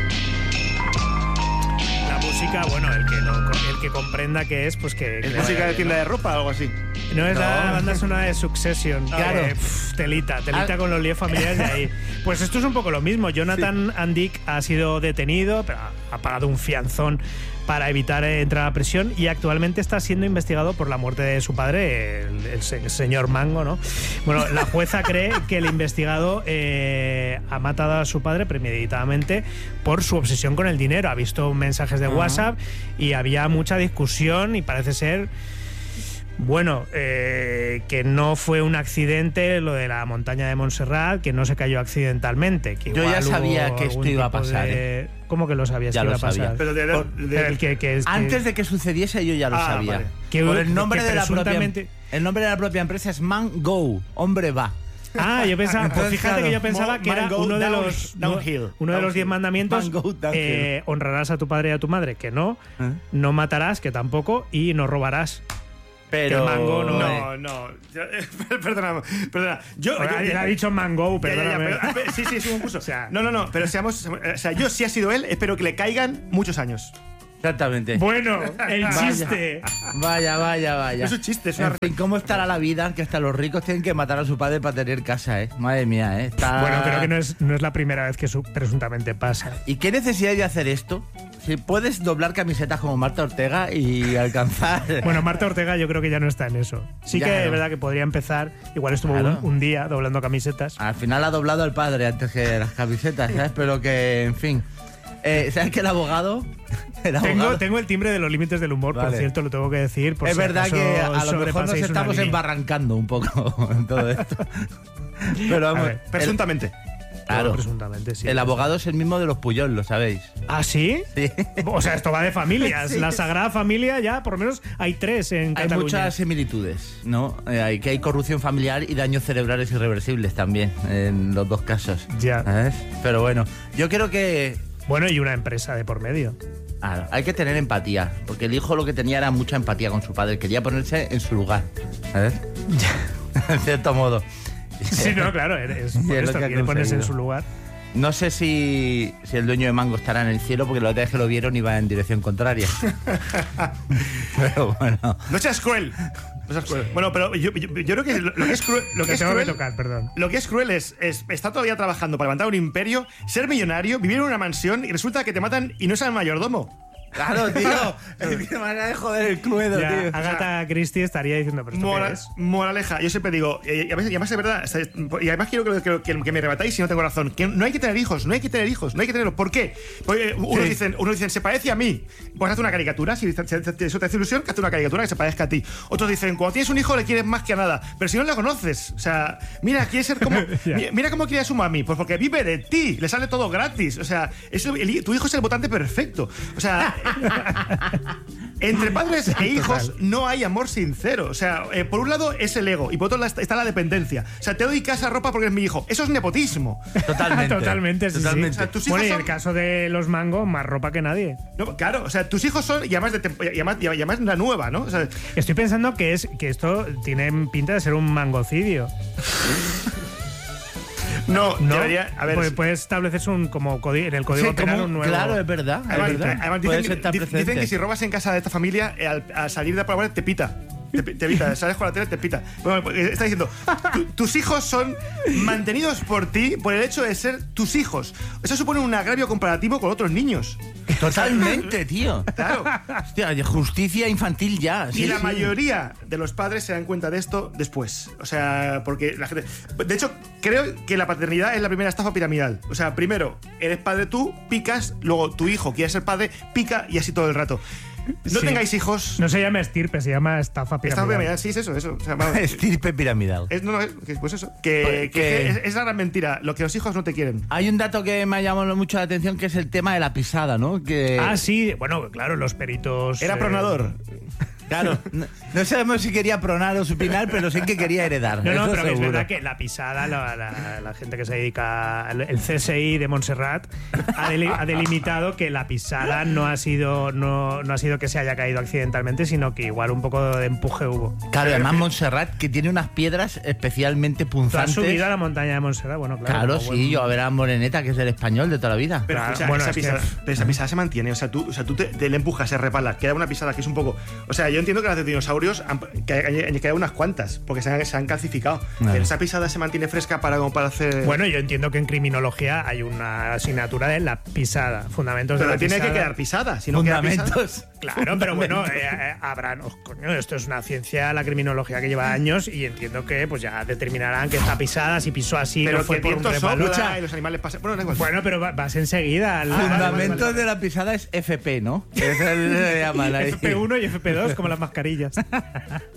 Speaker 27: La música, bueno, el que no, el que comprenda qué es, pues que...
Speaker 1: ¿Es música de tienda de ropa o algo así?
Speaker 27: No, es
Speaker 29: No.
Speaker 27: la banda sonora de Succession.
Speaker 29: Claro.
Speaker 27: Que, pff, telita, telita
Speaker 29: Ah.
Speaker 27: con los líos familiares de ahí. Pues esto es un poco lo mismo. Jonathan Andick ha sido detenido, pero ha pagado un fianzón para evitar entrar a prisión y actualmente está siendo investigado por la muerte de su padre, el, el se- señor Mango, ¿no? Bueno, la jueza cree que el investigado eh, ha matado a su padre premeditadamente por su obsesión con el dinero. Ha visto mensajes de
Speaker 29: Ajá.
Speaker 27: WhatsApp y había mucha discusión y parece ser... Bueno, eh, que no fue un accidente lo de la montaña de Montserrat, que no se cayó accidentalmente. Que
Speaker 29: Yo ya sabía
Speaker 27: hubo
Speaker 29: que esto
Speaker 27: algún
Speaker 29: iba a
Speaker 27: tipo
Speaker 29: pasar.
Speaker 27: de-
Speaker 29: ¿eh?
Speaker 27: ¿Cómo que lo sabías
Speaker 29: Ya
Speaker 27: que
Speaker 29: lo
Speaker 27: iba a pasar?
Speaker 29: sabía.
Speaker 1: Pero de- de-
Speaker 27: Por-
Speaker 1: de-
Speaker 27: el que- que- que-
Speaker 29: Antes de que sucediese yo ya lo
Speaker 27: Ah,
Speaker 29: sabía.
Speaker 27: vale. Que-
Speaker 29: Por el nombre
Speaker 27: que
Speaker 29: de la propia,
Speaker 27: presuntamente-
Speaker 29: el nombre de la propia empresa es Man Go, hombre va.
Speaker 27: Ah, yo pensaba, pues
Speaker 29: Entonces,
Speaker 27: fíjate
Speaker 29: claro,
Speaker 27: que yo pensaba
Speaker 29: Mo-
Speaker 27: que era
Speaker 29: Man go
Speaker 27: uno de
Speaker 29: down-
Speaker 27: los
Speaker 29: downhill.
Speaker 27: uno de los diez
Speaker 29: Downhill.
Speaker 27: mandamientos.
Speaker 29: Man go downhill.
Speaker 27: eh, honrarás a tu padre y a tu madre, que no,
Speaker 29: ¿Eh?
Speaker 27: no matarás, que tampoco, y no robarás.
Speaker 29: Pero
Speaker 27: Que el mango no,
Speaker 1: No, no. Perdona, perdona. Yo,
Speaker 27: Oiga,
Speaker 1: yo-
Speaker 27: ya ha dicho mango,
Speaker 1: Ya, ya, ya,
Speaker 27: perdóname.
Speaker 1: pero- pero- sí, sí, es un concurso.
Speaker 27: O sea-
Speaker 1: no, no, no, pero seamos. O sea, yo, si ha sido él, espero que le caigan muchos años.
Speaker 29: Exactamente.
Speaker 27: Bueno, el
Speaker 29: Vaya.
Speaker 27: chiste.
Speaker 29: Vaya, vaya, vaya.
Speaker 1: No es un chiste, es una
Speaker 29: En fin, ¿cómo estará la vida? Que hasta los ricos tienen que matar a su padre para tener casa, ¿eh? Madre mía, ¿eh? Está...
Speaker 27: Bueno, creo que no es, no es la primera vez que su- presuntamente pasa.
Speaker 29: ¿Y qué necesidad hay de hacer esto? Si puedes doblar camisetas como Marta Ortega y alcanzar...
Speaker 27: Bueno, Marta Ortega yo creo que ya no está en eso. Sí
Speaker 29: Ya
Speaker 27: que es
Speaker 29: no.
Speaker 27: verdad que podría empezar. Igual estuvo
Speaker 29: Claro.
Speaker 27: un, un día doblando camisetas.
Speaker 29: Al final ha doblado al padre antes que las camisetas, ¿sabes? Pero que, en fin... Eh, ¿Sabes que el abogado...? El abogado...
Speaker 27: Tengo, tengo el timbre de los límites del humor, por
Speaker 29: Vale.
Speaker 27: cierto, lo tengo que decir. Por
Speaker 29: es
Speaker 27: si
Speaker 29: verdad
Speaker 27: acaso
Speaker 29: que a lo mejor nos
Speaker 27: sobrepasáis una
Speaker 29: estamos
Speaker 27: línea.
Speaker 29: embarrancando un poco en todo esto. Pero
Speaker 27: A
Speaker 29: vamos,
Speaker 27: ver,
Speaker 29: el-
Speaker 1: Presuntamente.
Speaker 29: Claro.
Speaker 27: Presuntamente, sí.
Speaker 29: El abogado es el mismo de los Puyol, ¿lo sabéis?
Speaker 27: ¿Ah, sí?
Speaker 29: Sí.
Speaker 27: O sea, esto va de familias.
Speaker 29: Sí.
Speaker 27: La Sagrada Familia ya, por lo menos, hay tres en
Speaker 29: Hay
Speaker 27: Cataluña.
Speaker 29: muchas similitudes, ¿no? Eh, hay que hay corrupción familiar y daños cerebrales irreversibles también, en los dos casos.
Speaker 27: Ya.
Speaker 29: ¿Sabes? Pero bueno, yo creo que...
Speaker 27: Bueno, y una empresa de por medio.
Speaker 29: Claro, hay que tener empatía, porque el hijo lo que tenía era mucha empatía con su padre, quería ponerse en su lugar, ¿sabes? En cierto modo.
Speaker 27: Sí, no, claro, es
Speaker 29: Y
Speaker 27: por
Speaker 29: es lo
Speaker 27: esto,
Speaker 29: que ha
Speaker 27: quiere ponerse en
Speaker 29: conseguido.
Speaker 27: su lugar.
Speaker 29: No sé si, si el dueño de Mango estará en el cielo, porque la otra vez que lo vieron iba en dirección contraria. Pero bueno.
Speaker 1: No seas cruel. No seas cruel. Bueno, pero yo, yo- yo creo que lo, lo que es cruel, lo que
Speaker 27: Te
Speaker 1: es
Speaker 27: tengo
Speaker 1: cruel,
Speaker 27: que tocar, perdón.
Speaker 1: lo que es cruel es, es estar todavía trabajando para levantar un imperio, ser millonario, vivir en una mansión y resulta que te matan y no es el mayordomo.
Speaker 29: Claro, tío. Qué manera de joder el cluedo,
Speaker 27: Ya,
Speaker 29: tío.
Speaker 27: Agatha Christie estaría diciendo, pero ¿esto qué
Speaker 1: Mora-
Speaker 27: es?
Speaker 1: moraleja, yo siempre digo, y y además, y además es verdad, y además quiero que, que- que- que me rebatáis si no tengo razón, que no hay que tener hijos, no hay que tener hijos, no hay que tenerlos. ¿Por qué? Porque unos,
Speaker 29: Sí.
Speaker 1: dicen, unos dicen, se parece a mí, pues haz una caricatura, si te- te- te- eso te hace ilusión, que haz una caricatura que se parezca a ti. Otros dicen, cuando tienes un hijo le quieres más que a nada, pero si no le conoces, o sea, mira, quiere ser como,
Speaker 27: Ya.
Speaker 1: mi- mira cómo quiere a su mami, pues porque vive de ti, le sale todo gratis, o sea, es el- el- tu hijo es el votante perfecto, o sea... Entre padres e hijos
Speaker 27: Total.
Speaker 1: no hay amor sincero. O sea, eh, por un lado es el ego y por otro lado está la dependencia. O sea, te doy casa, ropa porque es mi hijo. Eso es nepotismo.
Speaker 29: Totalmente.
Speaker 27: Totalmente, sí, sí.
Speaker 29: Totalmente.
Speaker 1: O sea, tus hijos
Speaker 27: Bueno, y en
Speaker 1: son-
Speaker 27: el caso de los Mango, más ropa que nadie.
Speaker 1: No, claro, o sea, tus hijos son, y además, de tem- y además, y además la nueva, ¿no? O sea,
Speaker 27: Estoy pensando que es que esto tiene pinta de ser un mangocidio.
Speaker 1: no,
Speaker 27: ¿No?
Speaker 1: debería. A ver.
Speaker 27: Pues puedes establecerse un, como codi- en el código
Speaker 29: Sí,
Speaker 27: penal
Speaker 29: como-
Speaker 27: un nuevo.
Speaker 29: Claro, es verdad. es
Speaker 1: Además,
Speaker 29: verdad.
Speaker 1: además
Speaker 29: Puede
Speaker 1: dicen,
Speaker 29: sentar
Speaker 1: di- dicen
Speaker 29: precedentes.
Speaker 1: que si robas en casa de esta familia, eh, al, al salir de la te pita. Te, pi- te pita, sales con la tele, te pita. Bueno, pues, está diciendo, tu- tus hijos son mantenidos por ti por el hecho de ser tus hijos. Eso supone un agravio comparativo con otros niños.
Speaker 29: Totalmente, tío.
Speaker 1: Claro.
Speaker 29: Hostia, de justicia infantil ya.
Speaker 1: Y
Speaker 29: sí,
Speaker 1: la
Speaker 29: sí.
Speaker 1: mayoría de los padres se dan cuenta de esto después. O sea, porque la gente. De hecho, creo que la paternidad es la primera estafa piramidal. O sea, primero eres padre tú, picas, luego tu hijo quiere ser padre, pica y así todo el rato. No
Speaker 27: Sí.
Speaker 1: tengáis hijos.
Speaker 27: No se llama estirpe, se llama estafa piramidal.
Speaker 1: Estafa piramidal, sí, es eso, eso. O sea, vamos,
Speaker 29: Estirpe piramidal.
Speaker 1: es, no, no, es- que- pues eso. Que,
Speaker 29: Que-
Speaker 1: que es, es la gran mentira. Lo que los hijos no te quieren.
Speaker 29: Hay un dato que me ha llamado mucho la atención, que es el tema de la pisada, ¿no? Que,
Speaker 27: Ah, sí, bueno, claro, los peritos.
Speaker 1: Era
Speaker 27: eh,
Speaker 1: pronador.
Speaker 29: Claro, no, no sabemos si quería pronar o supinar, pero sí que quería heredar.
Speaker 27: No, no,
Speaker 29: eso
Speaker 27: pero que es
Speaker 29: seguro.
Speaker 27: verdad que la pisada, la, la- la gente que se dedica, al- el C S I de Montserrat, ha, deli- ha delimitado que la pisada no ha sido no, no ha sido que se haya caído accidentalmente, sino que igual un poco de empuje hubo.
Speaker 29: Claro, además Montserrat, que tiene unas piedras especialmente
Speaker 27: ¿Tú has
Speaker 29: punzantes.
Speaker 27: subido a la montaña de Montserrat? Bueno, claro.
Speaker 29: Claro,
Speaker 27: como
Speaker 29: sí,
Speaker 27: buen-
Speaker 29: yo a ver a Moreneta, que es el español de toda la vida.
Speaker 1: Pero
Speaker 27: Claro,
Speaker 1: escucha,
Speaker 27: bueno,
Speaker 1: esa,
Speaker 27: es que-
Speaker 1: pisada, pero esa pisada se mantiene. O sea, tú, o sea, tú te, te le empujas, se repala, queda una pisada que es un poco. O sea, yo entiendo que las de dinosaurios han, que hay, que hay unas cuantas, porque se han, se han calcificado.
Speaker 29: Claro.
Speaker 1: Pero esa pisada se mantiene fresca para, como para hacer.
Speaker 27: Bueno, yo entiendo que en criminología hay una asignatura de la pisada, fundamentos
Speaker 1: pero
Speaker 27: de la
Speaker 1: tiene
Speaker 27: pisada.
Speaker 1: que quedar pisada. Si no queda pisada.
Speaker 29: Fundamentos.
Speaker 27: Claro, pero bueno,
Speaker 29: Fundamentos.
Speaker 27: eh, eh, habrán. oh, coño, esto es una ciencia, la criminología que lleva años, y entiendo que pues ya determinarán que está pisada, si pisó así,
Speaker 1: Pero
Speaker 27: no fue
Speaker 1: que
Speaker 27: por un
Speaker 1: viento sopla
Speaker 27: resbalón.
Speaker 1: y los animales pasan. Bueno, da igual.
Speaker 27: Bueno, pero va- vas enseguida. al-
Speaker 29: Fundamentos de la pisada es F P, ¿no? Es el le llaman ahí.
Speaker 27: F P uno y F P dos, como las mascarillas.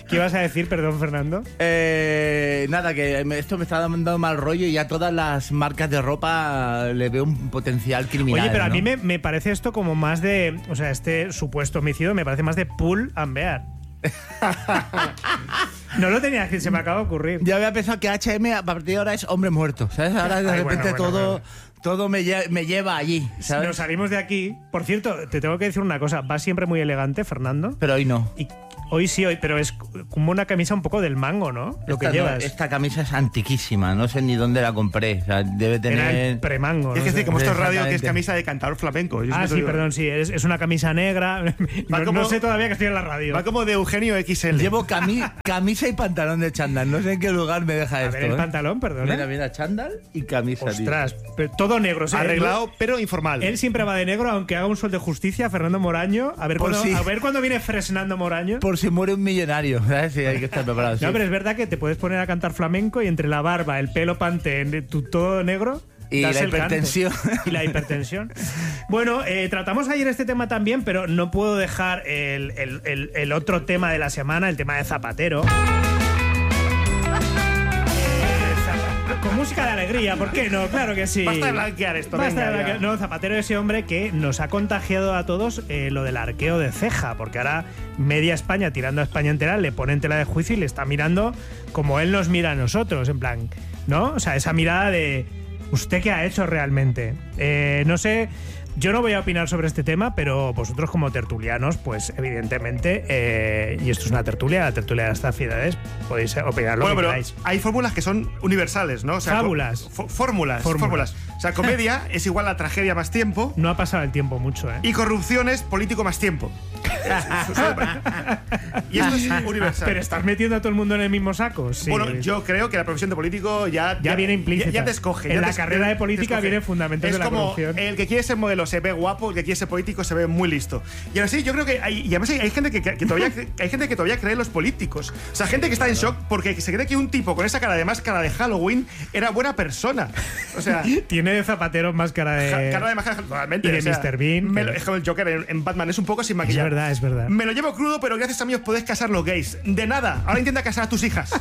Speaker 27: ¿Qué ibas a decir, perdón, Fernando?
Speaker 29: Eh, nada, que esto me está dando mal rollo y a todas las marcas de ropa le veo un potencial criminal.
Speaker 27: Oye, pero a
Speaker 29: ¿no?
Speaker 27: mí me, me parece esto como más de... O sea, este supuesto homicidio me parece más de pull and bear. No lo tenía que se me acaba de ocurrir.
Speaker 29: Yo había pensado que H M a partir de ahora es hombre muerto, ¿sabes? Ahora de
Speaker 27: Ay,
Speaker 29: repente
Speaker 27: bueno, bueno,
Speaker 29: todo,
Speaker 27: bueno.
Speaker 29: todo me, lle me lleva allí, ¿sabes?
Speaker 27: Nos salimos de aquí. Por cierto, te tengo que decir una cosa. Va siempre muy elegante, Fernando.
Speaker 29: Pero hoy no.
Speaker 27: Y hoy sí, hoy, pero es como una camisa un poco del mango, ¿no? Lo que
Speaker 29: esta,
Speaker 27: llevas.
Speaker 29: No, esta camisa es antiquísima, no sé ni dónde la compré. O sea, debe tener...
Speaker 27: Era el premango.
Speaker 1: Es
Speaker 27: ¿no?
Speaker 1: que decir, como esto es radio, que es
Speaker 29: Exactamente.
Speaker 1: camisa de cantador flamenco. Yo
Speaker 27: Ah,
Speaker 1: siempre
Speaker 27: sí,
Speaker 1: digo-
Speaker 27: perdón, sí. Es, es una camisa negra. No,
Speaker 1: como-
Speaker 27: no sé todavía que estoy en la radio.
Speaker 1: Va como de Eugenio X L.
Speaker 29: Llevo cami camisa y pantalón de chándal. No sé en qué lugar me deja
Speaker 27: A
Speaker 29: esto.
Speaker 27: ver, el
Speaker 29: ¿eh?
Speaker 27: pantalón, perdón.
Speaker 29: Mira, mira, chándal y camisa. tío.
Speaker 27: Ostras, pero todo negro. ¿sí?
Speaker 1: Arreglado,
Speaker 27: Él-
Speaker 1: pero informal.
Speaker 27: Él siempre va de negro, aunque haga un sol de justicia, Fernando Moraño. A ver,
Speaker 29: Por
Speaker 27: cuándo,
Speaker 29: si-
Speaker 27: a ver cuándo viene fresnando Moraño.
Speaker 29: Por si muere un millonario, ¿sabes? Sí, hay que estar preparado. sí.
Speaker 27: No, pero es verdad que te puedes poner a cantar flamenco y entre la barba, el pelo pantén, tu todo negro.
Speaker 29: Y
Speaker 27: das
Speaker 29: la
Speaker 27: el canto.
Speaker 29: hipertensión.
Speaker 27: Y la hipertensión. Bueno, eh, tratamos ayer este tema también, pero no puedo dejar el, el- el- el otro tema de la semana, el tema de Zapatero. Con música de alegría, ¿por qué no? Claro que sí.
Speaker 1: Basta de blanquear esto,
Speaker 27: Basta
Speaker 1: venga,
Speaker 27: de blanquear.
Speaker 1: ya.
Speaker 27: No, Zapatero es ese hombre que nos ha contagiado a todos eh, lo del arqueo de ceja, porque ahora media España, tirando a España entera, le pone en tela de juicio y le está mirando como él nos mira a nosotros, en plan, ¿no? O sea, esa mirada de ¿usted qué ha hecho realmente? Eh, no sé... Yo no voy a opinar sobre este tema, pero vosotros como tertulianos, pues evidentemente, eh, y esto es una tertulia, la tertulia de las Zafidades, podéis opinar lo
Speaker 1: Bueno,
Speaker 27: que
Speaker 1: pero
Speaker 27: queráis.
Speaker 1: hay fórmulas que son universales, ¿no? O sea,
Speaker 27: Fábulas.
Speaker 1: fó- Fórmulas.
Speaker 27: Fórmulas.
Speaker 1: Fórmulas. O sea, comedia es igual a tragedia más tiempo
Speaker 27: No ha pasado el tiempo mucho, ¿eh?
Speaker 1: y corrupción es político más tiempo. Y esto es universal.
Speaker 27: Pero estás metiendo a todo el mundo en el mismo saco. Sí.
Speaker 1: Bueno, yo creo que la profesión de político ya,
Speaker 27: Ya viene implícita.
Speaker 1: Ya, ya te escoge.
Speaker 27: En
Speaker 1: ya
Speaker 27: la
Speaker 1: te-
Speaker 27: carrera de
Speaker 1: te
Speaker 27: política
Speaker 1: escoge.
Speaker 27: viene fundamentos
Speaker 1: es
Speaker 27: de la
Speaker 1: como
Speaker 27: corrupción.
Speaker 1: el que quiere ser modelo se ve guapo, el que quiere ser político se ve muy listo. Y ahora sí, yo creo que hay, y además hay, hay gente que, que todavía hay gente que todavía cree en los políticos. O sea, gente que está en shock porque se cree que un tipo con esa cara de máscara de Halloween era buena persona. O sea,
Speaker 27: Tiene de Zapatero máscara de...
Speaker 1: ja- cara de máscara totalmente.
Speaker 27: y de
Speaker 1: o sea,
Speaker 27: mister Bean,
Speaker 1: me
Speaker 27: que-
Speaker 1: lo- es como el Joker en, en Batman, es un poco sin
Speaker 27: Es
Speaker 1: maquillaje.
Speaker 27: verdad, es verdad.
Speaker 1: Me lo llevo crudo, pero gracias a mí os podéis casar los gays. De nada. Ahora intenta casar a tus hijas.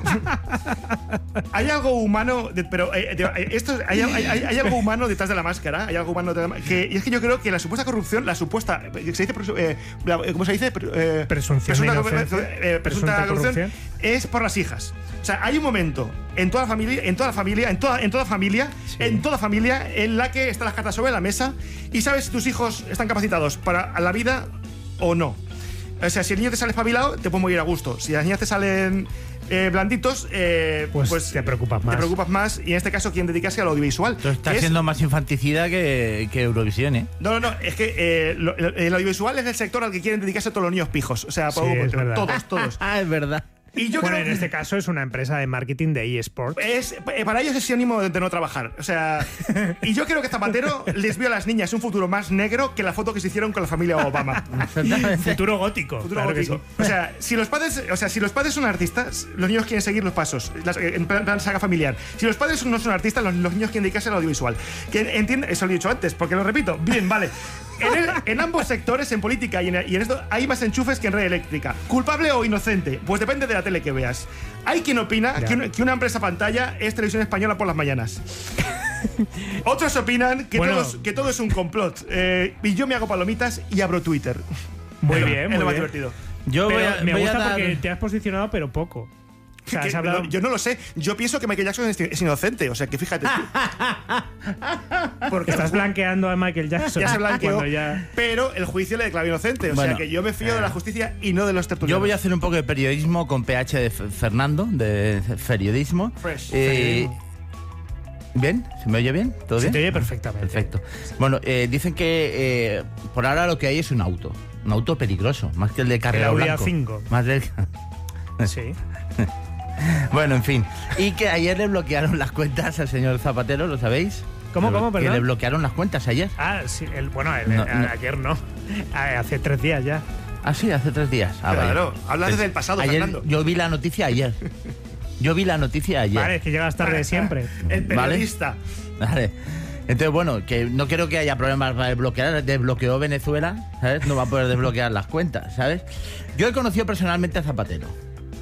Speaker 1: Hay algo humano, de- pero eh, de- eh, esto, hay, hay- hay- hay algo humano detrás de la máscara. Hay algo humano detrás de la- que, y es que yo creo que la supuesta corrupción, la supuesta, eh, se dice, presu- eh, la- eh, ¿cómo se dice? Pre- eh,
Speaker 27: Presunción de
Speaker 1: presunta-
Speaker 27: inocencia.
Speaker 1: eh, presunta
Speaker 27: Presunta
Speaker 1: corrupción,
Speaker 27: corrupción.
Speaker 1: es por las hijas. O sea, hay un momento en toda la familia, en toda la familia, en toda, en toda familia, en toda familia, en la que están las cartas sobre la mesa y sabes si tus hijos están capacitados para la vida o no. O sea, si el niño te sale espabilado, te puede morir a gusto. Si las niñas te salen eh, blanditos, eh,
Speaker 27: Pues
Speaker 1: pues,
Speaker 27: te preocupas más.
Speaker 1: Te preocupas más y en este caso quieren dedicarse al audiovisual.
Speaker 29: Esto está
Speaker 1: que es-
Speaker 29: siendo más infanticida que, que Eurovisión, ¿eh?
Speaker 1: No, no, no, es que eh, lo- el, el audiovisual es el sector al que quieren dedicarse todos los niños pijos. O sea,
Speaker 27: Sí,
Speaker 1: por-
Speaker 27: es verdad.
Speaker 1: todos, todos.
Speaker 29: Ah, es verdad.
Speaker 1: Y yo
Speaker 27: Bueno,
Speaker 1: creo
Speaker 27: en este caso es una empresa de marketing de eSports.
Speaker 1: Es, eh, para ellos es sinónimo de, de no trabajar. O sea, y yo creo que Zapatero les vio a las niñas un futuro más negro que la foto que se hicieron con la familia Obama.
Speaker 27: Futuro gótico.
Speaker 1: Futuro
Speaker 27: claro que
Speaker 1: gótico.
Speaker 27: sí.
Speaker 1: O sea, si los padres, o sea, si los padres son artistas, los niños quieren seguir los pasos, las- en plan, plan saga familiar. Si los padres no son artistas, los, los niños quieren dedicarse al audiovisual. Que entiende, eso lo he dicho antes, porque lo repito. Bien, vale. En, el- en ambos sectores, en política y en, y en esto, hay más enchufes que en red eléctrica. ¿Culpable o inocente? Pues depende de la tele que veas. Hay quien opina
Speaker 27: Ya.
Speaker 1: que, un- que una empresa pantalla es televisión española por las mañanas. Otros opinan que,
Speaker 27: Bueno.
Speaker 1: todo, es, que todo es un complot. Eh, y yo me hago palomitas y abro Twitter.
Speaker 27: Muy
Speaker 1: Es lo-
Speaker 27: bien,
Speaker 1: es
Speaker 27: muy
Speaker 1: lo más
Speaker 27: bien.
Speaker 1: divertido.
Speaker 29: Yo
Speaker 27: Pero
Speaker 29: voy a,
Speaker 27: me
Speaker 29: voy a
Speaker 27: gusta
Speaker 29: dar-
Speaker 27: porque te has posicionado, pero poco. O sea,
Speaker 1: Que-
Speaker 27: has hablado...
Speaker 1: no, yo no lo sé. Yo pienso que Michael Jackson es, es inocente. O sea, que fíjate tú. Porque
Speaker 27: Estás blanqueando a Michael Jackson.
Speaker 1: ya se blanqueó.
Speaker 27: Cuando ya...
Speaker 1: Pero el juicio le declaró inocente. O
Speaker 29: Bueno,
Speaker 1: sea, que yo me fío de la justicia y no de los tertulianos.
Speaker 29: Yo voy a hacer un poco de periodismo con P H de F- Fernando, de periodismo.
Speaker 1: Fresh.
Speaker 29: Eh, ¿Bien? ¿Se me oye bien? ¿Todo
Speaker 27: Se
Speaker 29: bien?
Speaker 27: te oye perfectamente.
Speaker 29: Perfecto. Bueno, eh, dicen que eh, por ahora lo que hay es un auto. Un auto peligroso, más que el de Carrera
Speaker 27: Audi
Speaker 29: Blanco.
Speaker 27: A cinco.
Speaker 29: Más del...
Speaker 27: Sí.
Speaker 29: Bueno, en fin. Y que ayer le bloquearon las cuentas al señor Zapatero, ¿lo sabéis?
Speaker 27: ¿Cómo,
Speaker 29: Le-
Speaker 27: cómo,
Speaker 29: Que
Speaker 27: perdón?
Speaker 29: le bloquearon las cuentas ayer.
Speaker 27: Ah, sí. El, bueno, el-
Speaker 29: No,
Speaker 27: a-
Speaker 29: no.
Speaker 27: ayer no. A- Hace tres días ya.
Speaker 29: Ah, sí, hace tres días. Ah,
Speaker 1: Claro,
Speaker 29: vale.
Speaker 1: hablas desde el pasado,
Speaker 29: ayer,
Speaker 1: Fernando.
Speaker 29: Yo vi la noticia ayer. Yo vi la noticia ayer.
Speaker 27: Vale, es que llegas tarde siempre.
Speaker 1: El
Speaker 29: Vale.
Speaker 1: periodista.
Speaker 29: Vale. Entonces, bueno, que no quiero que haya problemas para desbloquear. Desbloqueó Venezuela, ¿sabes? No va a poder desbloquear las cuentas, ¿sabes? Yo he conocido personalmente a Zapatero.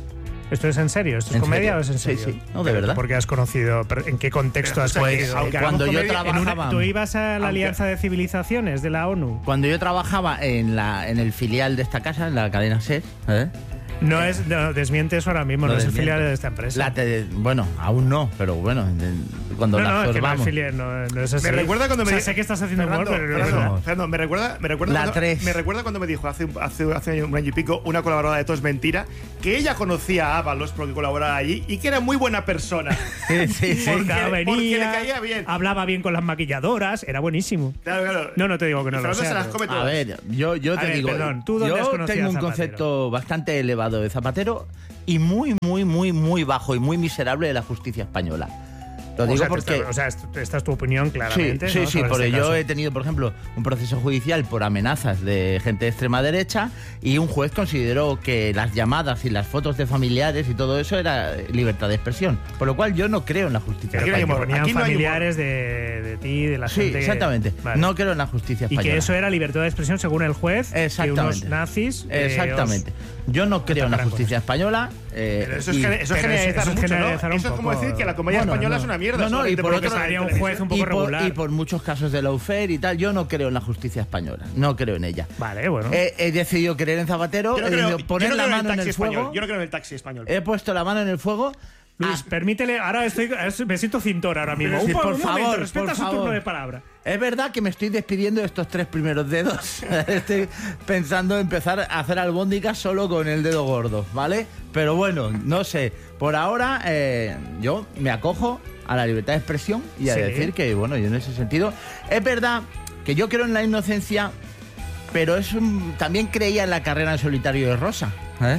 Speaker 27: ¿Esto es en serio? ¿Esto es
Speaker 29: ¿En
Speaker 27: comedia
Speaker 29: serio?
Speaker 27: o es en serio?
Speaker 29: Sí, sí. No, de verdad.
Speaker 27: ¿Por qué has conocido? ¿En qué contexto has
Speaker 29: Pues,
Speaker 27: conocido?
Speaker 29: aunque cuando yo
Speaker 27: comedia, en
Speaker 29: trabajaba-
Speaker 27: una- ¿Tú ibas a la
Speaker 29: aunque-
Speaker 27: Alianza de Civilizaciones de la ONU?
Speaker 29: Cuando yo trabajaba en la en el filial de esta casa, en la cadena SER, ¿eh?
Speaker 27: No es, no, desmiente eso ahora mismo,
Speaker 29: Lo
Speaker 27: no es el
Speaker 29: desmiento.
Speaker 27: filial de esta empresa.
Speaker 29: La te- bueno, aún no, pero bueno, de- cuando
Speaker 27: no,
Speaker 29: la
Speaker 27: no, es que no,
Speaker 29: absorbamos.
Speaker 27: es filial, no, no es así.
Speaker 1: Me recuerda cuando
Speaker 27: O
Speaker 1: me
Speaker 27: sea,
Speaker 1: di-
Speaker 27: sé que estás haciendo
Speaker 1: Fernando,
Speaker 27: humor, pero no es
Speaker 1: Fernando,
Speaker 27: verdad.
Speaker 1: Fernando, me recuerda, me recuerda
Speaker 29: La
Speaker 1: cuando,
Speaker 29: tres.
Speaker 1: me recuerda cuando me dijo hace, un- hace, hace un año y pico una colaboradora de Todo es Mentira que ella conocía a Ábalos porque colaboraba allí y que era muy buena persona.
Speaker 29: Sí, sí, sí.
Speaker 27: Porque
Speaker 1: Porque-
Speaker 27: venía,
Speaker 1: porque le caía bien.
Speaker 27: hablaba bien con las maquilladoras, era buenísimo.
Speaker 1: Claro, claro.
Speaker 27: No, no te digo que no
Speaker 1: Y
Speaker 27: lo
Speaker 1: Fernando
Speaker 27: sea.
Speaker 1: se las
Speaker 27: pero-
Speaker 1: come
Speaker 29: A
Speaker 1: todas.
Speaker 29: ver, yo, yo
Speaker 27: A
Speaker 29: te
Speaker 27: ver,
Speaker 29: digo,
Speaker 27: perdón, ¿tú dónde has
Speaker 29: yo
Speaker 27: conocido
Speaker 29: tengo
Speaker 27: a
Speaker 29: un
Speaker 27: Zapatero?
Speaker 29: concepto bastante elevado de Zapatero y muy, muy, muy, muy bajo y muy miserable de la justicia española. Lo
Speaker 27: O
Speaker 29: digo
Speaker 27: sea,
Speaker 29: porque...
Speaker 27: esta- o sea, est- esta es tu opinión
Speaker 29: Sí,
Speaker 27: claramente.
Speaker 29: sí,
Speaker 27: ¿no?
Speaker 29: sí,
Speaker 27: sobre
Speaker 29: porque
Speaker 27: este
Speaker 29: yo
Speaker 27: caso.
Speaker 29: he tenido, por ejemplo, un proceso judicial por amenazas de gente de extrema derecha y un juez consideró que las llamadas y las fotos de familiares y todo eso era libertad de expresión. Por lo cual yo no creo en la justicia
Speaker 27: Pero que
Speaker 29: española.
Speaker 27: ponían
Speaker 1: Aquí no hay humor.
Speaker 27: familiares de, de ti, de la
Speaker 29: Sí,
Speaker 27: gente. que-
Speaker 29: exactamente.
Speaker 27: Vale.
Speaker 29: No creo en la justicia
Speaker 27: Y
Speaker 29: española.
Speaker 27: que eso era libertad de expresión según el juez.
Speaker 29: Exactamente.
Speaker 27: Que unos nazis. eh,
Speaker 29: Exactamente. Yo no creo en la
Speaker 27: atacaran
Speaker 29: justicia española. eh,
Speaker 1: Pero eso es,
Speaker 29: y-
Speaker 1: gener- eso es
Speaker 27: pero eso-
Speaker 1: generalizar
Speaker 27: eso es
Speaker 1: mucho, ¿no?
Speaker 27: generalizar un
Speaker 1: Eso es como
Speaker 27: poco.
Speaker 1: decir que la comedia
Speaker 29: Bueno,
Speaker 1: española
Speaker 29: no.
Speaker 1: es una mierda.
Speaker 29: No, no,
Speaker 1: solamente
Speaker 29: y por
Speaker 1: porque
Speaker 29: otro-
Speaker 1: sale en
Speaker 27: un
Speaker 1: televisión.
Speaker 27: juez un poco
Speaker 29: y, por,
Speaker 27: regular.
Speaker 29: y por muchos casos de lawfare y tal, yo no creo en la justicia española. No creo en ella.
Speaker 27: Vale, bueno.
Speaker 29: He, he decidido creer en Zapatero,
Speaker 1: Yo no
Speaker 29: he
Speaker 1: creo,
Speaker 29: decidido
Speaker 1: yo
Speaker 29: poner
Speaker 1: no
Speaker 29: la
Speaker 1: creo en el
Speaker 29: mano en
Speaker 1: taxi
Speaker 29: el
Speaker 1: español.
Speaker 29: fuego.
Speaker 1: Yo no creo en el taxi español.
Speaker 29: He puesto la mano en el fuego.
Speaker 27: Luis, permítele. Ahora estoy, me siento cintor ahora mismo.
Speaker 29: Pero
Speaker 27: Un,
Speaker 29: sí,
Speaker 27: po-
Speaker 29: por
Speaker 27: un momento,
Speaker 29: favor,
Speaker 27: respeta
Speaker 29: por
Speaker 27: su
Speaker 29: favor.
Speaker 27: turno de palabra.
Speaker 29: Es verdad que me estoy despidiendo de estos tres primeros dedos. Estoy pensando empezar a hacer albóndigas solo con el dedo gordo, ¿vale? Pero bueno, no sé. Por ahora eh, yo me acojo a la libertad de expresión y a
Speaker 27: Sí.
Speaker 29: decir que, bueno, yo en ese sentido... Es verdad que yo creo en la inocencia, pero es un- también creía en la carrera en solitario de Rosa. ¿eh?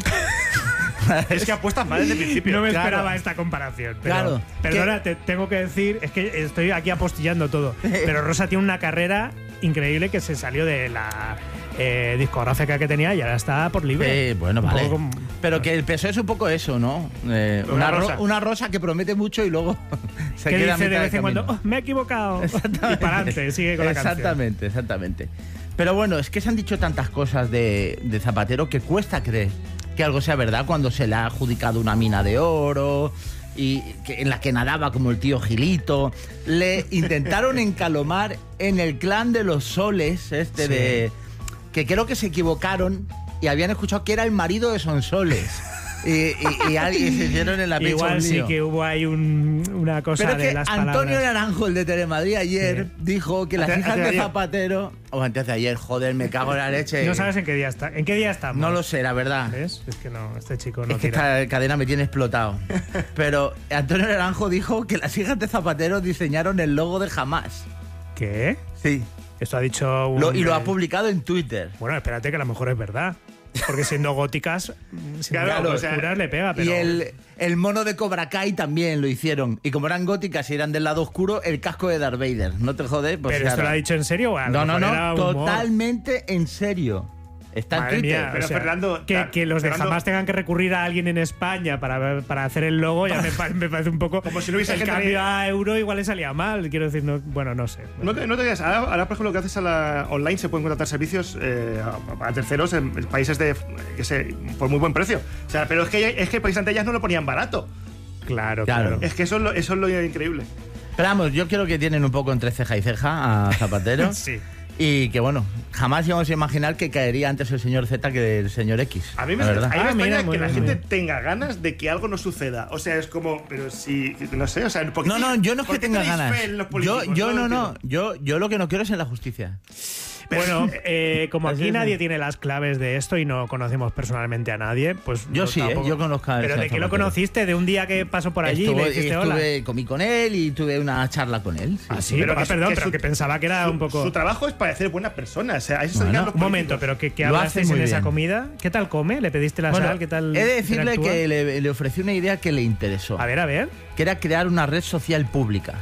Speaker 1: Es que apuestas mal desde el principio.
Speaker 27: No me
Speaker 29: Claro.
Speaker 27: esperaba esta comparación. Pero,
Speaker 29: Claro.
Speaker 27: Perdona, te tengo que decir, es que estoy aquí apostillando todo. Pero Rosa tiene una carrera increíble que se salió de la eh, discográfica que tenía y ahora está por libre.
Speaker 29: Eh, bueno,
Speaker 27: Un
Speaker 29: vale.
Speaker 27: poco como-
Speaker 29: Pero que el P S O E es un poco eso, ¿no? Eh,
Speaker 1: Una
Speaker 29: una, ro-
Speaker 1: rosa.
Speaker 29: una rosa que promete mucho y luego se
Speaker 27: que
Speaker 29: queda a
Speaker 27: dice de
Speaker 29: mitad
Speaker 27: vez en
Speaker 29: camino.
Speaker 27: cuando, "Oh, me he equivocado. Y para adelante, sigue con la canción.
Speaker 29: Exactamente, exactamente. Pero bueno, es que se han dicho tantas cosas de, de Zapatero que cuesta creer que algo sea verdad cuando se le ha adjudicado una mina de oro y que, en la que nadaba como el tío Gilito. Le intentaron encalomar en el clan de los soles, este
Speaker 27: Sí.
Speaker 29: de... que creo que se equivocaron y habían escuchado que era el marido de Sonsoles. Y, y, y, alguien- y se hicieron en la pecha
Speaker 27: Igual
Speaker 29: un
Speaker 27: sí
Speaker 29: lío.
Speaker 27: que hubo ahí un- una cosa
Speaker 29: Pero es
Speaker 27: de
Speaker 29: que
Speaker 27: las
Speaker 29: Antonio
Speaker 27: palabras.
Speaker 29: Naranjo, el de Telemadrid, ayer
Speaker 27: Sí.
Speaker 29: dijo que las
Speaker 1: Antes-
Speaker 29: hijas
Speaker 1: antes de
Speaker 29: de
Speaker 1: ayer.
Speaker 29: Zapatero... O antes de ayer, joder, me cago en la leche.
Speaker 27: No sabes en qué día está. ¿En qué día estamos?
Speaker 29: No lo sé, la verdad.
Speaker 27: ¿Ves? Es que no, este chico no
Speaker 29: Es que
Speaker 27: tira.
Speaker 29: esta cadena me tiene explotado. Pero Antonio Naranjo dijo que las hijas de Zapatero diseñaron el logo de Jamás.
Speaker 27: ¿Qué?
Speaker 29: Sí.
Speaker 27: Esto ha dicho un...
Speaker 29: Lo- y lo
Speaker 27: eh,
Speaker 29: ha publicado en Twitter.
Speaker 27: Bueno, espérate que a lo mejor es verdad. Porque siendo góticas, sin
Speaker 1: Claro,
Speaker 27: duda,
Speaker 1: o sea,
Speaker 27: oscuras le pega, pero...
Speaker 29: Y el, el mono de Cobra Kai también lo hicieron. Y como eran góticas y eran del lado oscuro, el casco de Darth Vader. No te jodes. Pues
Speaker 27: ¿Pero esto
Speaker 29: claro.
Speaker 27: lo ha dicho en serio o a lo
Speaker 29: No, no,
Speaker 27: mejor era
Speaker 29: no.
Speaker 27: humor?
Speaker 29: Totalmente en serio. Está en
Speaker 27: Madre
Speaker 29: Twitter.
Speaker 27: mía,
Speaker 1: Pero
Speaker 27: o sea,
Speaker 1: Fernando,
Speaker 27: que,
Speaker 1: ta-
Speaker 27: que los de
Speaker 1: Fernando-
Speaker 27: Jamás tengan que recurrir a alguien en España para, para hacer el logo ya me, pa- me parece un poco...
Speaker 1: Como si no hubiese
Speaker 27: el
Speaker 1: gente
Speaker 27: cambio
Speaker 1: ni-
Speaker 27: a euro igual le salía mal, quiero decir, no, bueno, no sé.
Speaker 1: No te, no te digas, ahora, ahora, por ejemplo, lo que haces a la online se pueden contratar servicios eh, a, a terceros en países de, que sé, por muy buen precio. O sea, pero es que, es que países ante ellas no lo ponían barato.
Speaker 27: Claro,
Speaker 29: Claro.
Speaker 27: claro.
Speaker 1: Es que eso es lo, eso es lo increíble.
Speaker 29: Pero vamos, yo creo que tienen un poco entre ceja y ceja a Zapatero.
Speaker 27: Sí.
Speaker 29: Y que bueno, jamás íbamos a imaginar que caería antes el señor Z que el señor X.
Speaker 1: A mí me,
Speaker 29: la
Speaker 1: a
Speaker 29: verdad.
Speaker 1: mí me
Speaker 27: Ah,
Speaker 1: extraña
Speaker 27: mira, muy
Speaker 1: que la
Speaker 27: bien,
Speaker 1: gente
Speaker 27: muy
Speaker 1: tenga ganas de que algo no suceda. O sea, es como, pero si, no sé, o sea, ¿por qué
Speaker 29: No,
Speaker 1: te-
Speaker 29: no, yo no es
Speaker 1: por
Speaker 29: que
Speaker 1: qué
Speaker 29: tenga
Speaker 1: tenéis
Speaker 29: ganas.
Speaker 1: fe en los
Speaker 29: Yo,
Speaker 1: políticos?
Speaker 29: yo
Speaker 1: lo
Speaker 29: no, no.
Speaker 1: entiendo.
Speaker 29: Yo, yo lo que no quiero es en la justicia.
Speaker 27: Bueno, eh, como
Speaker 29: Así
Speaker 27: aquí
Speaker 29: es,
Speaker 27: nadie
Speaker 29: sí.
Speaker 27: tiene las claves de esto y no conocemos personalmente a nadie, pues
Speaker 29: Yo
Speaker 27: no,
Speaker 29: sí, ¿eh?
Speaker 27: tampoco-
Speaker 29: Yo conozco al
Speaker 27: ¿Pero de
Speaker 29: señor
Speaker 27: qué lo
Speaker 29: Zapatero.
Speaker 27: conociste? ¿De un día que pasó por allí y
Speaker 29: Estuve-
Speaker 27: le dijiste hola?
Speaker 29: estuve, comí con él y tuve una charla con él.
Speaker 27: Ah, sí,
Speaker 1: Pero
Speaker 27: pero,
Speaker 1: que su-
Speaker 27: perdón,
Speaker 1: que
Speaker 27: pero
Speaker 1: su-
Speaker 27: que pensaba que era
Speaker 1: Su-
Speaker 27: un poco...
Speaker 1: Su trabajo es parecer buena persona. O sea, a eso se
Speaker 29: Bueno,
Speaker 1: dedican los
Speaker 27: Un momento,
Speaker 1: políticos.
Speaker 27: pero ¿qué, qué
Speaker 29: Lo
Speaker 27: hablasteis
Speaker 29: hace
Speaker 27: en
Speaker 29: muy
Speaker 27: esa
Speaker 29: bien.
Speaker 27: comida? ¿Qué tal come? ¿Le pediste la
Speaker 29: Bueno,
Speaker 27: sal? ¿Qué tal
Speaker 29: he de decirle
Speaker 27: interactúa?
Speaker 29: que le, le ofrecí una idea que le interesó.
Speaker 27: A ver, a ver.
Speaker 29: Que era crear una red social pública.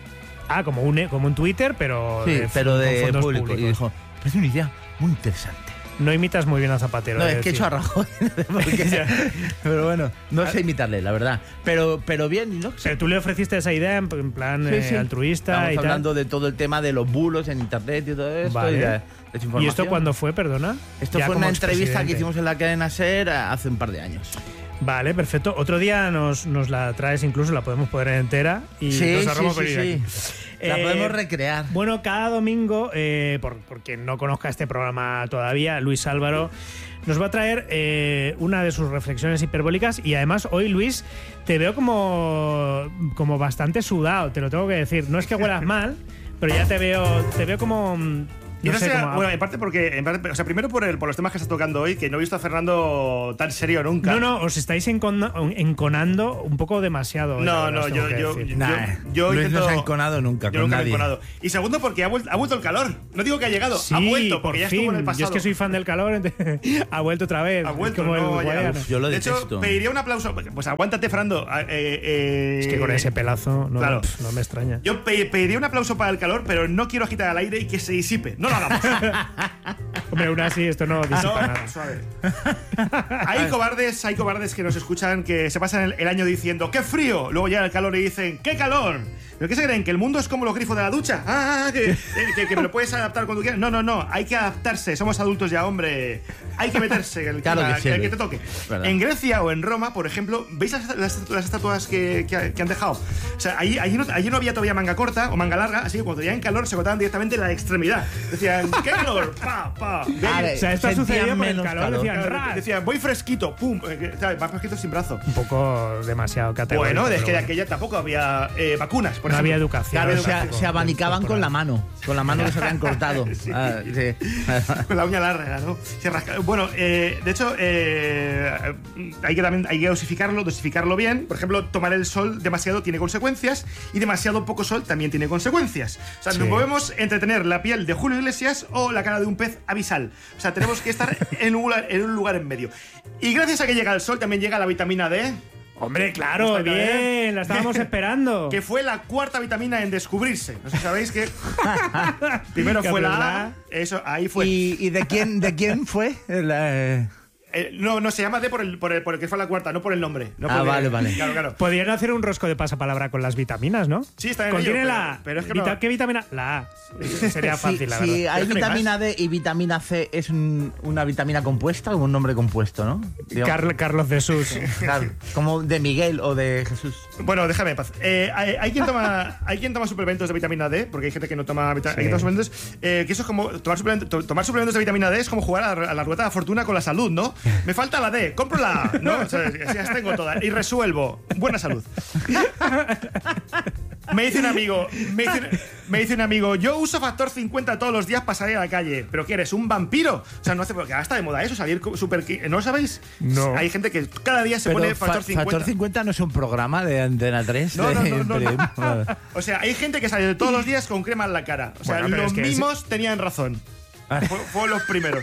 Speaker 27: Ah, como un, como un Twitter, pero
Speaker 29: Sí,
Speaker 27: de,
Speaker 29: pero
Speaker 27: con
Speaker 29: de
Speaker 27: fondos
Speaker 29: público.
Speaker 27: públicos.
Speaker 29: Y dijo, me parece una idea muy interesante.
Speaker 27: No imitas muy bien a Zapatero.
Speaker 29: No,
Speaker 27: he de
Speaker 29: es que he
Speaker 27: decir.
Speaker 29: hecho a Rajoy. porque- pero bueno, no sé imitarle, la verdad. Pero, pero bien, ¿no?
Speaker 27: Pero tú le ofreciste esa idea en, en plan
Speaker 29: Sí,
Speaker 27: eh,
Speaker 29: sí.
Speaker 27: altruista
Speaker 29: Estamos
Speaker 27: y tal.
Speaker 29: hablando de todo el tema de los bulos en internet y todo esto.
Speaker 27: Vale.
Speaker 29: Y de desinformación.
Speaker 27: ¿Y esto cuándo fue, perdona?
Speaker 29: Esto
Speaker 27: Ya
Speaker 29: fue
Speaker 27: como
Speaker 29: una entrevista
Speaker 27: expresidente.
Speaker 29: que hicimos en la cadena SER hace un par de años.
Speaker 27: Vale, perfecto. Otro día nos, nos la traes, incluso la podemos poner entera y
Speaker 29: sí,
Speaker 27: nos ahorramos
Speaker 29: sí, sí,
Speaker 27: venir
Speaker 29: sí.
Speaker 27: aquí.
Speaker 29: La
Speaker 27: Eh,
Speaker 29: podemos recrear.
Speaker 27: Bueno, cada domingo, eh, por, por quien no conozca este programa todavía, Luis Álvaro nos va a traer eh, una de sus reflexiones hiperbólicas y además hoy, Luis, te veo como, como bastante sudado, te lo tengo que decir. No es que huelas mal, pero ya te veo, te veo como...
Speaker 1: Yo no
Speaker 27: sé,
Speaker 1: sé,
Speaker 27: como-
Speaker 1: bueno, en parte porque, en parte, o sea, primero por, el, por los temas que está tocando hoy, que no he visto a Fernando tan serio nunca.
Speaker 27: No, no, os estáis encona- enconando un poco demasiado. hoy, la
Speaker 1: No,
Speaker 27: verdad,
Speaker 1: no,
Speaker 27: os
Speaker 1: yo,
Speaker 27: tengo que
Speaker 1: yo,
Speaker 27: decir.
Speaker 1: yo,
Speaker 29: Nah,
Speaker 1: yo
Speaker 29: Luis
Speaker 1: intento-
Speaker 29: no se ha enconado nunca
Speaker 1: yo
Speaker 29: con
Speaker 1: nunca me he
Speaker 29: nadie.
Speaker 1: enconado. Y segundo porque ha vuelto, ha vuelto el calor. No digo que ha llegado,
Speaker 27: Sí,
Speaker 1: ha vuelto, porque
Speaker 27: por
Speaker 1: ya
Speaker 27: fin.
Speaker 1: estuvo en el pasado.
Speaker 27: Yo es que soy fan del calor, entonces, ha vuelto otra vez.
Speaker 1: Ha vuelto,
Speaker 27: como
Speaker 1: no,
Speaker 27: el
Speaker 1: ya.
Speaker 27: Guadiana.
Speaker 29: Uf, yo lo
Speaker 1: De
Speaker 29: detesto.
Speaker 1: hecho, pediría un aplauso. Pues aguántate, Fernando. Eh, eh,
Speaker 27: Es que con ese pelazo no,
Speaker 1: Claro.
Speaker 27: pf, no me extraña.
Speaker 1: Yo pe- pediría un aplauso para el calor, pero no quiero agitar al aire y que se disipe. No lo hagamos.
Speaker 27: Hombre, aún así esto no disipa
Speaker 1: No,
Speaker 27: nada.
Speaker 1: suave. Hay cobardes, hay cobardes que nos escuchan que se pasan el, el año diciendo ¡qué frío! Luego llega el calor y dicen ¡qué calor! ¿Pero qué se creen? ¿Que el mundo es como los grifos de la ducha? ¡Ah! Que, que, que me lo puedes adaptar cuando quieras. No, no, no. Hay que adaptarse. Somos adultos ya, hombre. Hay que meterse. El,
Speaker 29: Claro
Speaker 1: clima,
Speaker 29: que sí,
Speaker 1: el que
Speaker 29: Luis.
Speaker 1: te toque.
Speaker 29: Verdad.
Speaker 1: En Grecia o en Roma, por ejemplo, ¿veis las, las- las estatuas que, que- que han dejado? O sea, allí, allí, no, allí no había todavía manga corta o manga larga, así que cuando tenían calor se cortaban directamente la extremidad. Decían, ¡qué calor! ¡Pa, pa! Ven.
Speaker 29: A ver,
Speaker 27: O sea, esto ha
Speaker 29: sentían
Speaker 27: sucedido por el
Speaker 29: menos
Speaker 27: calor,
Speaker 29: calor.
Speaker 27: decían,
Speaker 1: Claro,
Speaker 27: ¡ras!
Speaker 1: decían, voy fresquito, pum, eh, que- ¿sabes? Más fresquito sin brazo.
Speaker 27: Un poco demasiado categórico.
Speaker 1: Bueno, es
Speaker 27: pero
Speaker 1: que de
Speaker 27: bueno.
Speaker 1: aquella tampoco había eh, vacunas. Por
Speaker 27: No
Speaker 1: ejemplo.
Speaker 27: había educación.
Speaker 1: No había
Speaker 29: Se,
Speaker 1: educación.
Speaker 29: se abanicaban con la mano, con la mano que se habían cortado.
Speaker 1: Sí.
Speaker 29: Ah, sí.
Speaker 1: Con la uña larga, ¿no? Se rasca- Bueno, eh, de hecho, eh, hay que también hay que dosificarlo, dosificarlo bien. Por ejemplo, tomar el sol demasiado tiene consecuencias y demasiado poco sol también tiene consecuencias. O sea,
Speaker 27: Sí.
Speaker 1: nos podemos entretener la piel de Julio Iglesias o la cara de un pez abisal. O sea, tenemos que estar en un, lugar- en un lugar en medio. Y gracias a que llega el sol también llega la vitamina D.
Speaker 27: Hombre, claro,
Speaker 1: Está bien.
Speaker 27: bien, la estábamos esperando.
Speaker 1: Que fue la cuarta vitamina en descubrirse. No sé si sabéis que primero
Speaker 27: Que
Speaker 1: fue la
Speaker 27: verdad.
Speaker 1: A, eso, ahí fue.
Speaker 29: ¿Y, y de quién de quién fue? El, eh,
Speaker 1: Eh, no, no, se llama D por el, por, el, por el que fue la cuarta, no por el nombre. No
Speaker 29: Ah,
Speaker 1: por el-
Speaker 29: vale, vale.
Speaker 1: Claro, claro.
Speaker 27: Podrían hacer un rosco de pasapalabra con las vitaminas, ¿no?
Speaker 1: Sí, está en
Speaker 27: Contiene
Speaker 1: ello,
Speaker 27: la.
Speaker 1: pero- pero es que
Speaker 27: vita-
Speaker 1: no.
Speaker 27: ¿Qué vitamina? La A. Sería
Speaker 29: si
Speaker 27: fácil, la
Speaker 29: si
Speaker 27: verdad.
Speaker 29: hay
Speaker 1: Es que no hay
Speaker 29: vitamina D y vitamina C, es un- una vitamina compuesta o un nombre compuesto, ¿no? Digamos,
Speaker 27: Carl- Carlos de Sus.
Speaker 29: claro, como de Miguel o de Jesús.
Speaker 1: Bueno, déjame en paz. Eh, hay, hay quien toma, hay quien toma suplementos de vitamina D, porque hay gente que no toma vitamina
Speaker 27: Sí.
Speaker 1: hay quien toma suplementos. eh, que eso es como. Tomar, suplemento- to- tomar suplementos de vitamina D es como jugar a la, a la rueda de la fortuna con la salud, ¿no? Me falta la D, compro la A, ¿no? O sea, así las tengo todas. Y resuelvo. Buena salud. Me dice un amigo, me dice, me dice un amigo, yo uso factor cincuenta todos los días para salir a la calle. ¿Pero qué eres? ¿Un vampiro? O sea, no hace porque ahora está de moda eso, salir co- super. ¿No lo sabéis?
Speaker 27: No.
Speaker 1: Hay gente que cada día se
Speaker 29: Pero
Speaker 1: pone
Speaker 29: fa-
Speaker 1: factor cincuenta.
Speaker 29: Factor cincuenta no es un programa de Antena tres.
Speaker 1: No,
Speaker 29: de
Speaker 1: no, no, no, no.
Speaker 29: periodismo. Vale.
Speaker 1: O sea, hay gente que sale todos los días con crema en la cara. O sea,
Speaker 27: Bueno, pero
Speaker 1: los
Speaker 27: es que
Speaker 1: mimos tenían razón. Fue- Fueron los primeros.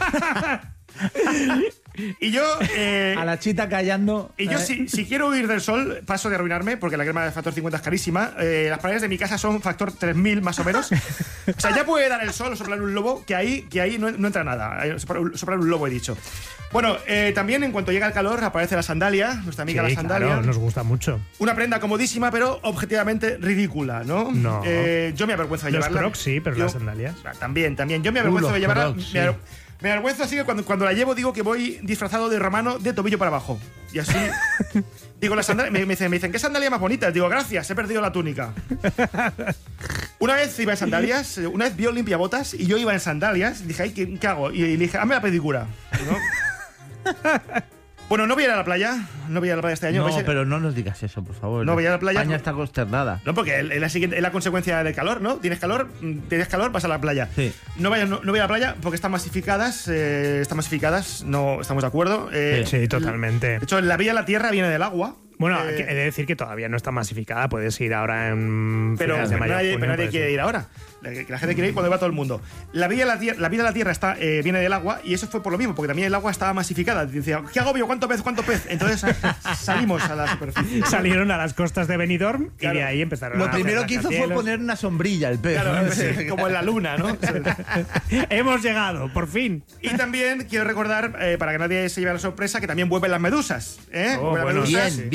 Speaker 1: Y yo. eh,
Speaker 29: A la chita callando.
Speaker 1: y yo,
Speaker 29: eh,
Speaker 1: si, si quiero huir del sol, paso de arruinarme, porque la crema de factor cincuenta es carísima. Eh, las paredes de mi casa son factor tres mil más o menos. O sea, ya puede dar el sol o soplar un lobo, que ahí, que ahí no, no entra nada. Eh, Soplar, un- soplar un lobo, he dicho. Bueno, eh, también en cuanto llega el calor, aparece la sandalia, nuestra amiga
Speaker 27: Sí,
Speaker 1: la sandalia.
Speaker 27: claro, nos gusta mucho.
Speaker 1: Una prenda comodísima, pero objetivamente ridícula, ¿no?
Speaker 27: No.
Speaker 1: Eh, yo me avergüenzo de
Speaker 27: Los
Speaker 1: llevarla.
Speaker 27: Crocs sí, pero
Speaker 1: Yo-
Speaker 27: las sandalias.
Speaker 1: Ah, También, también. Yo me avergüenzo
Speaker 29: Uh,
Speaker 1: de
Speaker 29: los
Speaker 1: llevarla.
Speaker 29: Crocs,
Speaker 1: me,
Speaker 29: sí.
Speaker 1: aver- me avergüenzo así que cuando, cuando la llevo digo que voy disfrazado de romano de tobillo para abajo. Y así. Digo, la sandalia. Me, me dicen, me dicen, ¿qué sandalia más bonita? Digo, gracias, he perdido la túnica. Una vez iba en sandalias, eh, una vez vio limpiabotas y yo iba en sandalias. Y dije, ay, ¿qué, qué hago? Y, y le dije, hazme la pedicura. ¿No? Bueno, no voy a ir a la playa. No voy a ir a la playa este año.
Speaker 29: No,
Speaker 1: Vais a-
Speaker 29: pero no nos digas eso, por favor.
Speaker 1: No, voy a la playa.
Speaker 29: España está consternada.
Speaker 1: No, porque es la, siguiente, es la consecuencia del calor, ¿no? Tienes calor, mm, tienes calor, vas a la playa.
Speaker 29: Sí.
Speaker 1: No, vayas, no, no voy a la playa porque están masificadas. eh, están masificadas, no estamos de acuerdo. Eh,
Speaker 27: Sí, totalmente.
Speaker 1: De hecho, la vía de la tierra viene del agua.
Speaker 27: Bueno,
Speaker 1: Eh,
Speaker 27: he de decir que todavía no está masificada. Puedes ir ahora en
Speaker 1: pero,
Speaker 27: finales de
Speaker 1: pero
Speaker 27: mayo.
Speaker 1: nadie,
Speaker 27: junio,
Speaker 1: pero nadie
Speaker 27: puedes
Speaker 1: quiere
Speaker 27: ir.
Speaker 1: ir ahora. La, que la gente quiere ir cuando va todo el mundo. La vida de la tierra, la vida de la tierra está, eh, viene del agua y eso fue por lo mismo, porque también el agua estaba masificada. Decía, ¿qué agobio? ¿Cuánto pez? ¿Cuánto pez? Entonces salimos a la superficie.
Speaker 27: Salieron a las costas de Benidorm
Speaker 1: Claro.
Speaker 27: y de ahí empezaron
Speaker 29: Lo
Speaker 27: a hacer
Speaker 29: primero que hizo fue
Speaker 27: rascacielos.
Speaker 29: poner una sombrilla el pez.
Speaker 1: Claro,
Speaker 29: ¿no?
Speaker 1: sí, como en la luna, ¿no?
Speaker 27: Hemos llegado, por fin.
Speaker 1: Y también quiero recordar, eh, para que nadie se lleve la sorpresa, que también vuelven las medusas. ¿eh?
Speaker 27: Oh,
Speaker 1: Vuelven las
Speaker 27: bueno,
Speaker 1: medusas.
Speaker 29: Bien, bien.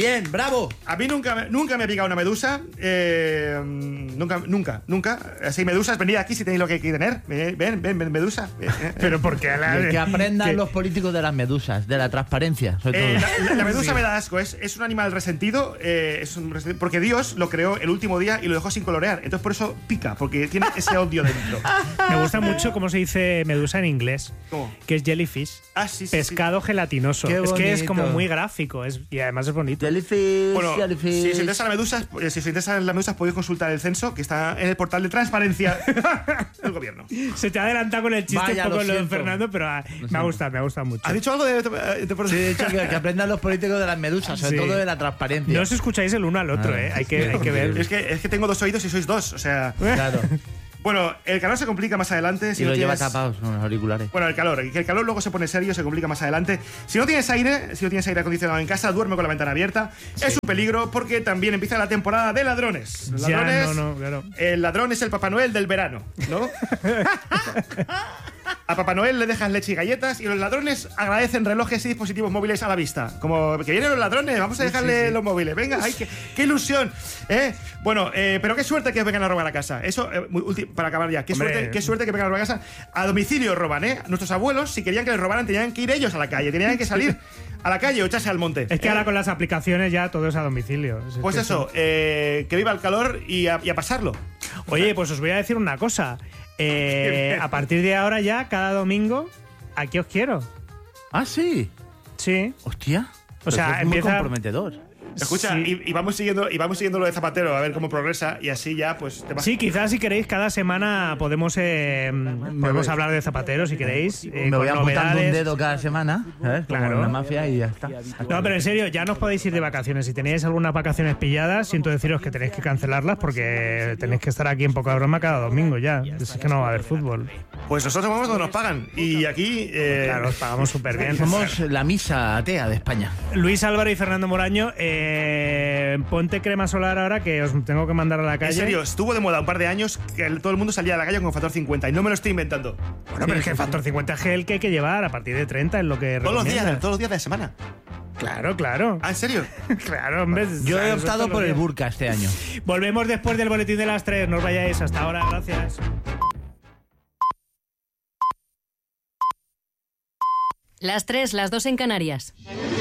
Speaker 29: Bien, bravo.
Speaker 1: A mí nunca, me- nunca me ha picado una medusa. eh, nunca, nunca, nunca. Así, medusas, venid aquí si tenéis lo que hay que tener. Ven, ven, ven, ven, medusa.
Speaker 27: Pero porque a la-
Speaker 29: Que aprendan
Speaker 27: que-
Speaker 29: los políticos de las medusas, de la transparencia, sobre
Speaker 1: Eh,
Speaker 29: todo.
Speaker 1: la, la- la medusa
Speaker 29: Sí.
Speaker 1: me da asco, es, es un animal resentido, eh, es un resentido, porque Dios lo creó el último día y lo dejó sin colorear. Entonces por eso pica, porque tiene ese odio dentro.
Speaker 27: Me gusta mucho cómo se dice medusa en inglés.
Speaker 1: ¿Cómo?
Speaker 27: Que es jellyfish.
Speaker 1: Ah, sí, sí,
Speaker 27: Pescado gelatinoso.
Speaker 29: Qué
Speaker 27: es que es
Speaker 29: bonito.
Speaker 27: como muy gráfico es, y además es bonito.
Speaker 29: Jellyfish,
Speaker 1: Bueno,
Speaker 29: jellyfish.
Speaker 1: si os interesan las medusas, eh, si os interesan las medusas podéis consultar el censo que está en el portal de transparencia del gobierno.
Speaker 27: Se te ha adelantado con el chiste
Speaker 29: Vaya,
Speaker 27: un poco
Speaker 29: lo
Speaker 27: lo de
Speaker 29: siento.
Speaker 27: Fernando, pero ah, me ha gustado, me ha gustado mucho.
Speaker 1: ¿Has dicho algo de, de, de-
Speaker 29: Sí, he dicho que, que aprendan los políticos de las medusas, sobre
Speaker 27: Sí.
Speaker 29: todo de la transparencia.
Speaker 27: No os escucháis el uno al otro,
Speaker 29: Ah,
Speaker 27: ¿eh? Hay que, hay que ver.
Speaker 1: Es que, es que tengo dos oídos y sois dos, o sea...
Speaker 29: Claro.
Speaker 1: Bueno, el calor se complica más adelante. Si
Speaker 29: y
Speaker 1: no
Speaker 29: lo lleva
Speaker 1: tienes...
Speaker 29: tapados con los auriculares.
Speaker 1: Bueno, el calor, que el calor luego se pone serio, se complica más adelante. Si no tienes aire, si no tienes aire acondicionado en casa, duerme con la ventana abierta. Es un peligro porque también empieza la temporada de ladrones. Los
Speaker 27: Ya,
Speaker 1: ladrones,
Speaker 27: no, no, claro.
Speaker 1: El ladrón es el Papá Noel del verano, ¿no? A Papá Noel le dejan leche y galletas y los ladrones agradecen relojes y dispositivos móviles a la vista. Como que vienen los ladrones, vamos a dejarle
Speaker 29: Sí, sí.
Speaker 1: los móviles. Venga, ay, qué, qué ilusión. ¿eh? Bueno, eh, pero qué suerte que vengan a robar a casa. Eso, eh, muy ulti- para acabar ya, qué
Speaker 27: Hombre.
Speaker 1: suerte, qué suerte que vengan a robar a casa. A domicilio roban, ¿eh? Nuestros abuelos, si querían que les robaran, tenían que ir ellos a la calle, tenían que salir a la calle o echarse al monte.
Speaker 27: Es que
Speaker 1: ¿eh?
Speaker 27: ahora con las aplicaciones ya todo es a domicilio. Es
Speaker 1: Pues
Speaker 27: que
Speaker 1: eso, eh, que viva el calor y a, y a pasarlo.
Speaker 27: Oye, pues os voy a decir una cosa. Eh, a partir de ahora ya, cada domingo, aquí os quiero.
Speaker 29: Ah, sí.
Speaker 27: Sí.
Speaker 29: Hostia.
Speaker 27: O sea,
Speaker 29: Pues es muy
Speaker 27: empieza-
Speaker 29: comprometedor.
Speaker 1: Escucha,
Speaker 27: Sí.
Speaker 1: y, y vamos siguiendo y vamos siguiendo lo de Zapatero a ver cómo progresa y así ya pues te vas.
Speaker 27: Sí, quizás si queréis cada semana podemos eh, podemos hablar de Zapatero si queréis. eh,
Speaker 29: Me
Speaker 27: con
Speaker 29: voy apuntando un
Speaker 27: novedades.
Speaker 29: dedo cada semana, ¿sabes? Como
Speaker 27: Claro.
Speaker 29: en la mafia y ya está.
Speaker 27: No, pero en serio, ya no os podéis ir de vacaciones. Si tenéis algunas vacaciones pilladas, siento deciros que tenéis que cancelarlas porque tenéis que estar aquí en poca broma cada domingo ya. Es que no va a haber fútbol.
Speaker 1: Pues nosotros vamos donde nos pagan y aquí eh,
Speaker 27: Claro, os pagamos súper bien.
Speaker 29: Somos la misa atea de España.
Speaker 27: Luis Álvaro y Fernando Moraño, eh, ponte crema solar ahora que os tengo que mandar a la calle.
Speaker 1: En serio, estuvo de moda un par de años que el- todo el mundo salía a la calle con factor cincuenta y no me lo estoy inventando.
Speaker 27: Bueno, pero es que el factor cincuenta es el que hay que llevar a partir de treinta es lo que
Speaker 1: Todos los días,
Speaker 27: recomiendan.
Speaker 1: todos los días de la semana.
Speaker 27: Claro, claro.
Speaker 1: ¿Ah, en serio?
Speaker 27: Claro, hombre.
Speaker 29: Yo he
Speaker 27: eso
Speaker 29: optado
Speaker 27: todos
Speaker 29: por
Speaker 27: los
Speaker 29: el
Speaker 27: días.
Speaker 29: burka este año.
Speaker 27: Volvemos después del boletín de las tres. No os vayáis. Hasta ahora. Gracias.
Speaker 4: Las tres, las dos en Canarias.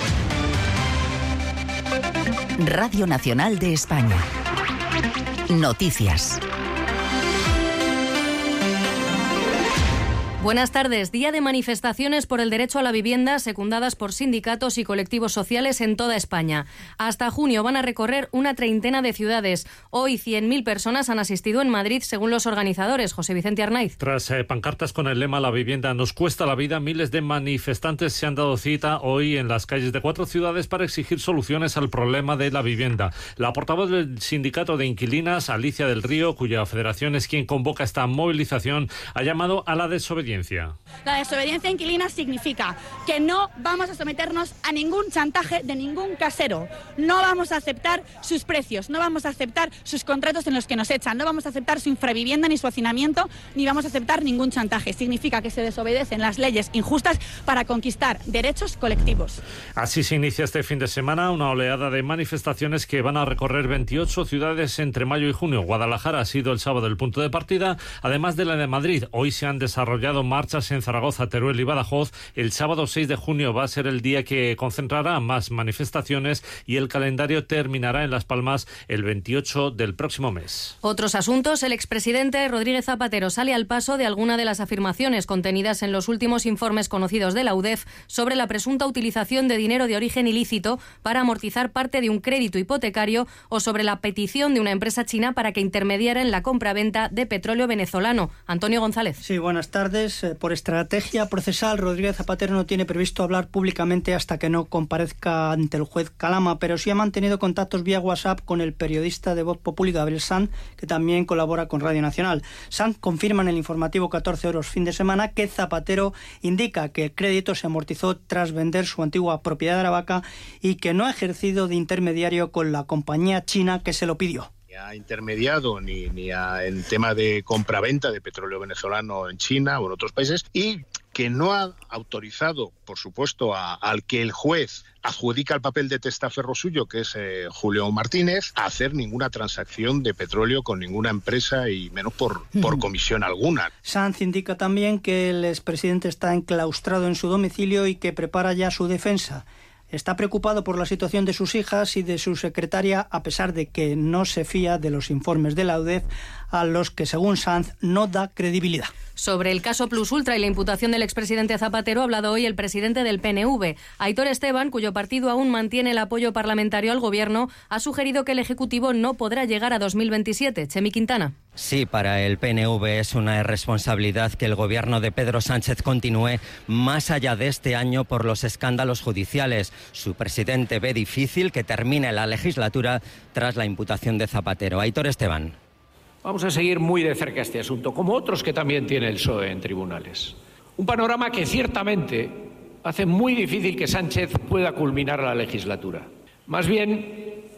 Speaker 5: Radio Nacional de España. Noticias.
Speaker 4: Buenas tardes. Día de manifestaciones por el derecho a la vivienda secundadas por sindicatos y colectivos sociales en toda España. Hasta junio van a recorrer una treintena de ciudades. Hoy cien mil personas han asistido en Madrid, según los organizadores. José Vicente Arnaiz.
Speaker 6: Tras eh, pancartas con el lema "La vivienda nos cuesta la vida", miles de manifestantes se han dado cita hoy en las calles de cuatro ciudades para exigir soluciones al problema de la vivienda. La portavoz del sindicato de inquilinas, Alicia del Río, cuya federación es quien convoca esta movilización, ha llamado a la desobediencia.
Speaker 14: La desobediencia inquilina significa que no vamos a someternos a ningún chantaje de ningún casero. No vamos a aceptar sus precios, no vamos a aceptar sus contratos en los que nos echan, no vamos a aceptar su infravivienda ni su hacinamiento, ni vamos a aceptar ningún chantaje. Significa que se desobedecen las leyes injustas para conquistar derechos colectivos.
Speaker 6: Así se inicia este fin de semana una oleada de manifestaciones que van a recorrer veintiocho ciudades entre mayo y junio. Guadalajara ha sido el sábado el punto de partida, además de la de Madrid. Hoy se han desarrollado marchas en Zaragoza, Teruel y Badajoz. El sábado seis de junio va a ser el día que concentrará más manifestaciones y el calendario terminará en Las Palmas el veintiocho del próximo mes.
Speaker 4: Otros asuntos. El expresidente Rodríguez Zapatero sale al paso de alguna de las afirmaciones contenidas en los últimos informes conocidos de la U D E F sobre la presunta utilización de dinero de origen ilícito para amortizar parte de un crédito hipotecario o sobre la petición de una empresa china para que intermediara en la compraventa de petróleo venezolano. Antonio González.
Speaker 7: Sí, buenas tardes. Por estrategia procesal, Rodríguez Zapatero no tiene previsto hablar públicamente hasta que no comparezca ante el juez Calama, pero sí ha mantenido contactos vía WhatsApp con el periodista de Voz Populi, Gabriel Sanz, que también colabora con Radio Nacional. Sanz confirma en el informativo catorce horas fin de semana que Zapatero indica que el crédito se amortizó tras vender su antigua propiedad de Aravaca y que no ha ejercido de intermediario con la compañía china que se lo pidió.
Speaker 8: ni ha intermediado ni, ni ha, en tema de compraventa de petróleo venezolano en China o en otros países, y que no ha autorizado, por supuesto, a, al que el juez adjudica el papel de testaferro suyo, que es eh, Julio Martínez, a hacer ninguna transacción de petróleo con ninguna empresa y menos por, por comisión alguna.
Speaker 7: Sanz indica también que el expresidente está enclaustrado en su domicilio y que prepara ya su defensa. Está preocupado por la situación de sus hijas y de su secretaria, a pesar de que no se fía de los informes de la U D E F, a los que, según Sanz, no da credibilidad.
Speaker 4: Sobre el caso Plus Ultra y la imputación del expresidente Zapatero ha hablado hoy el presidente del P N V. Aitor Esteban, cuyo partido aún mantiene el apoyo parlamentario al Gobierno, ha sugerido que el Ejecutivo no podrá llegar a dos mil veintisiete. Chemi Quintana.
Speaker 9: Sí, para el P N V es una irresponsabilidad que el Gobierno de Pedro Sánchez continúe más allá de este año por los escándalos judiciales. Su presidente ve difícil que termine la legislatura tras la imputación de Zapatero. Aitor Esteban.
Speaker 10: Vamos a seguir muy de cerca este asunto, como otros que también tiene el P S O E en tribunales. Un panorama que ciertamente hace muy difícil que Sánchez pueda culminar la legislatura. Más bien,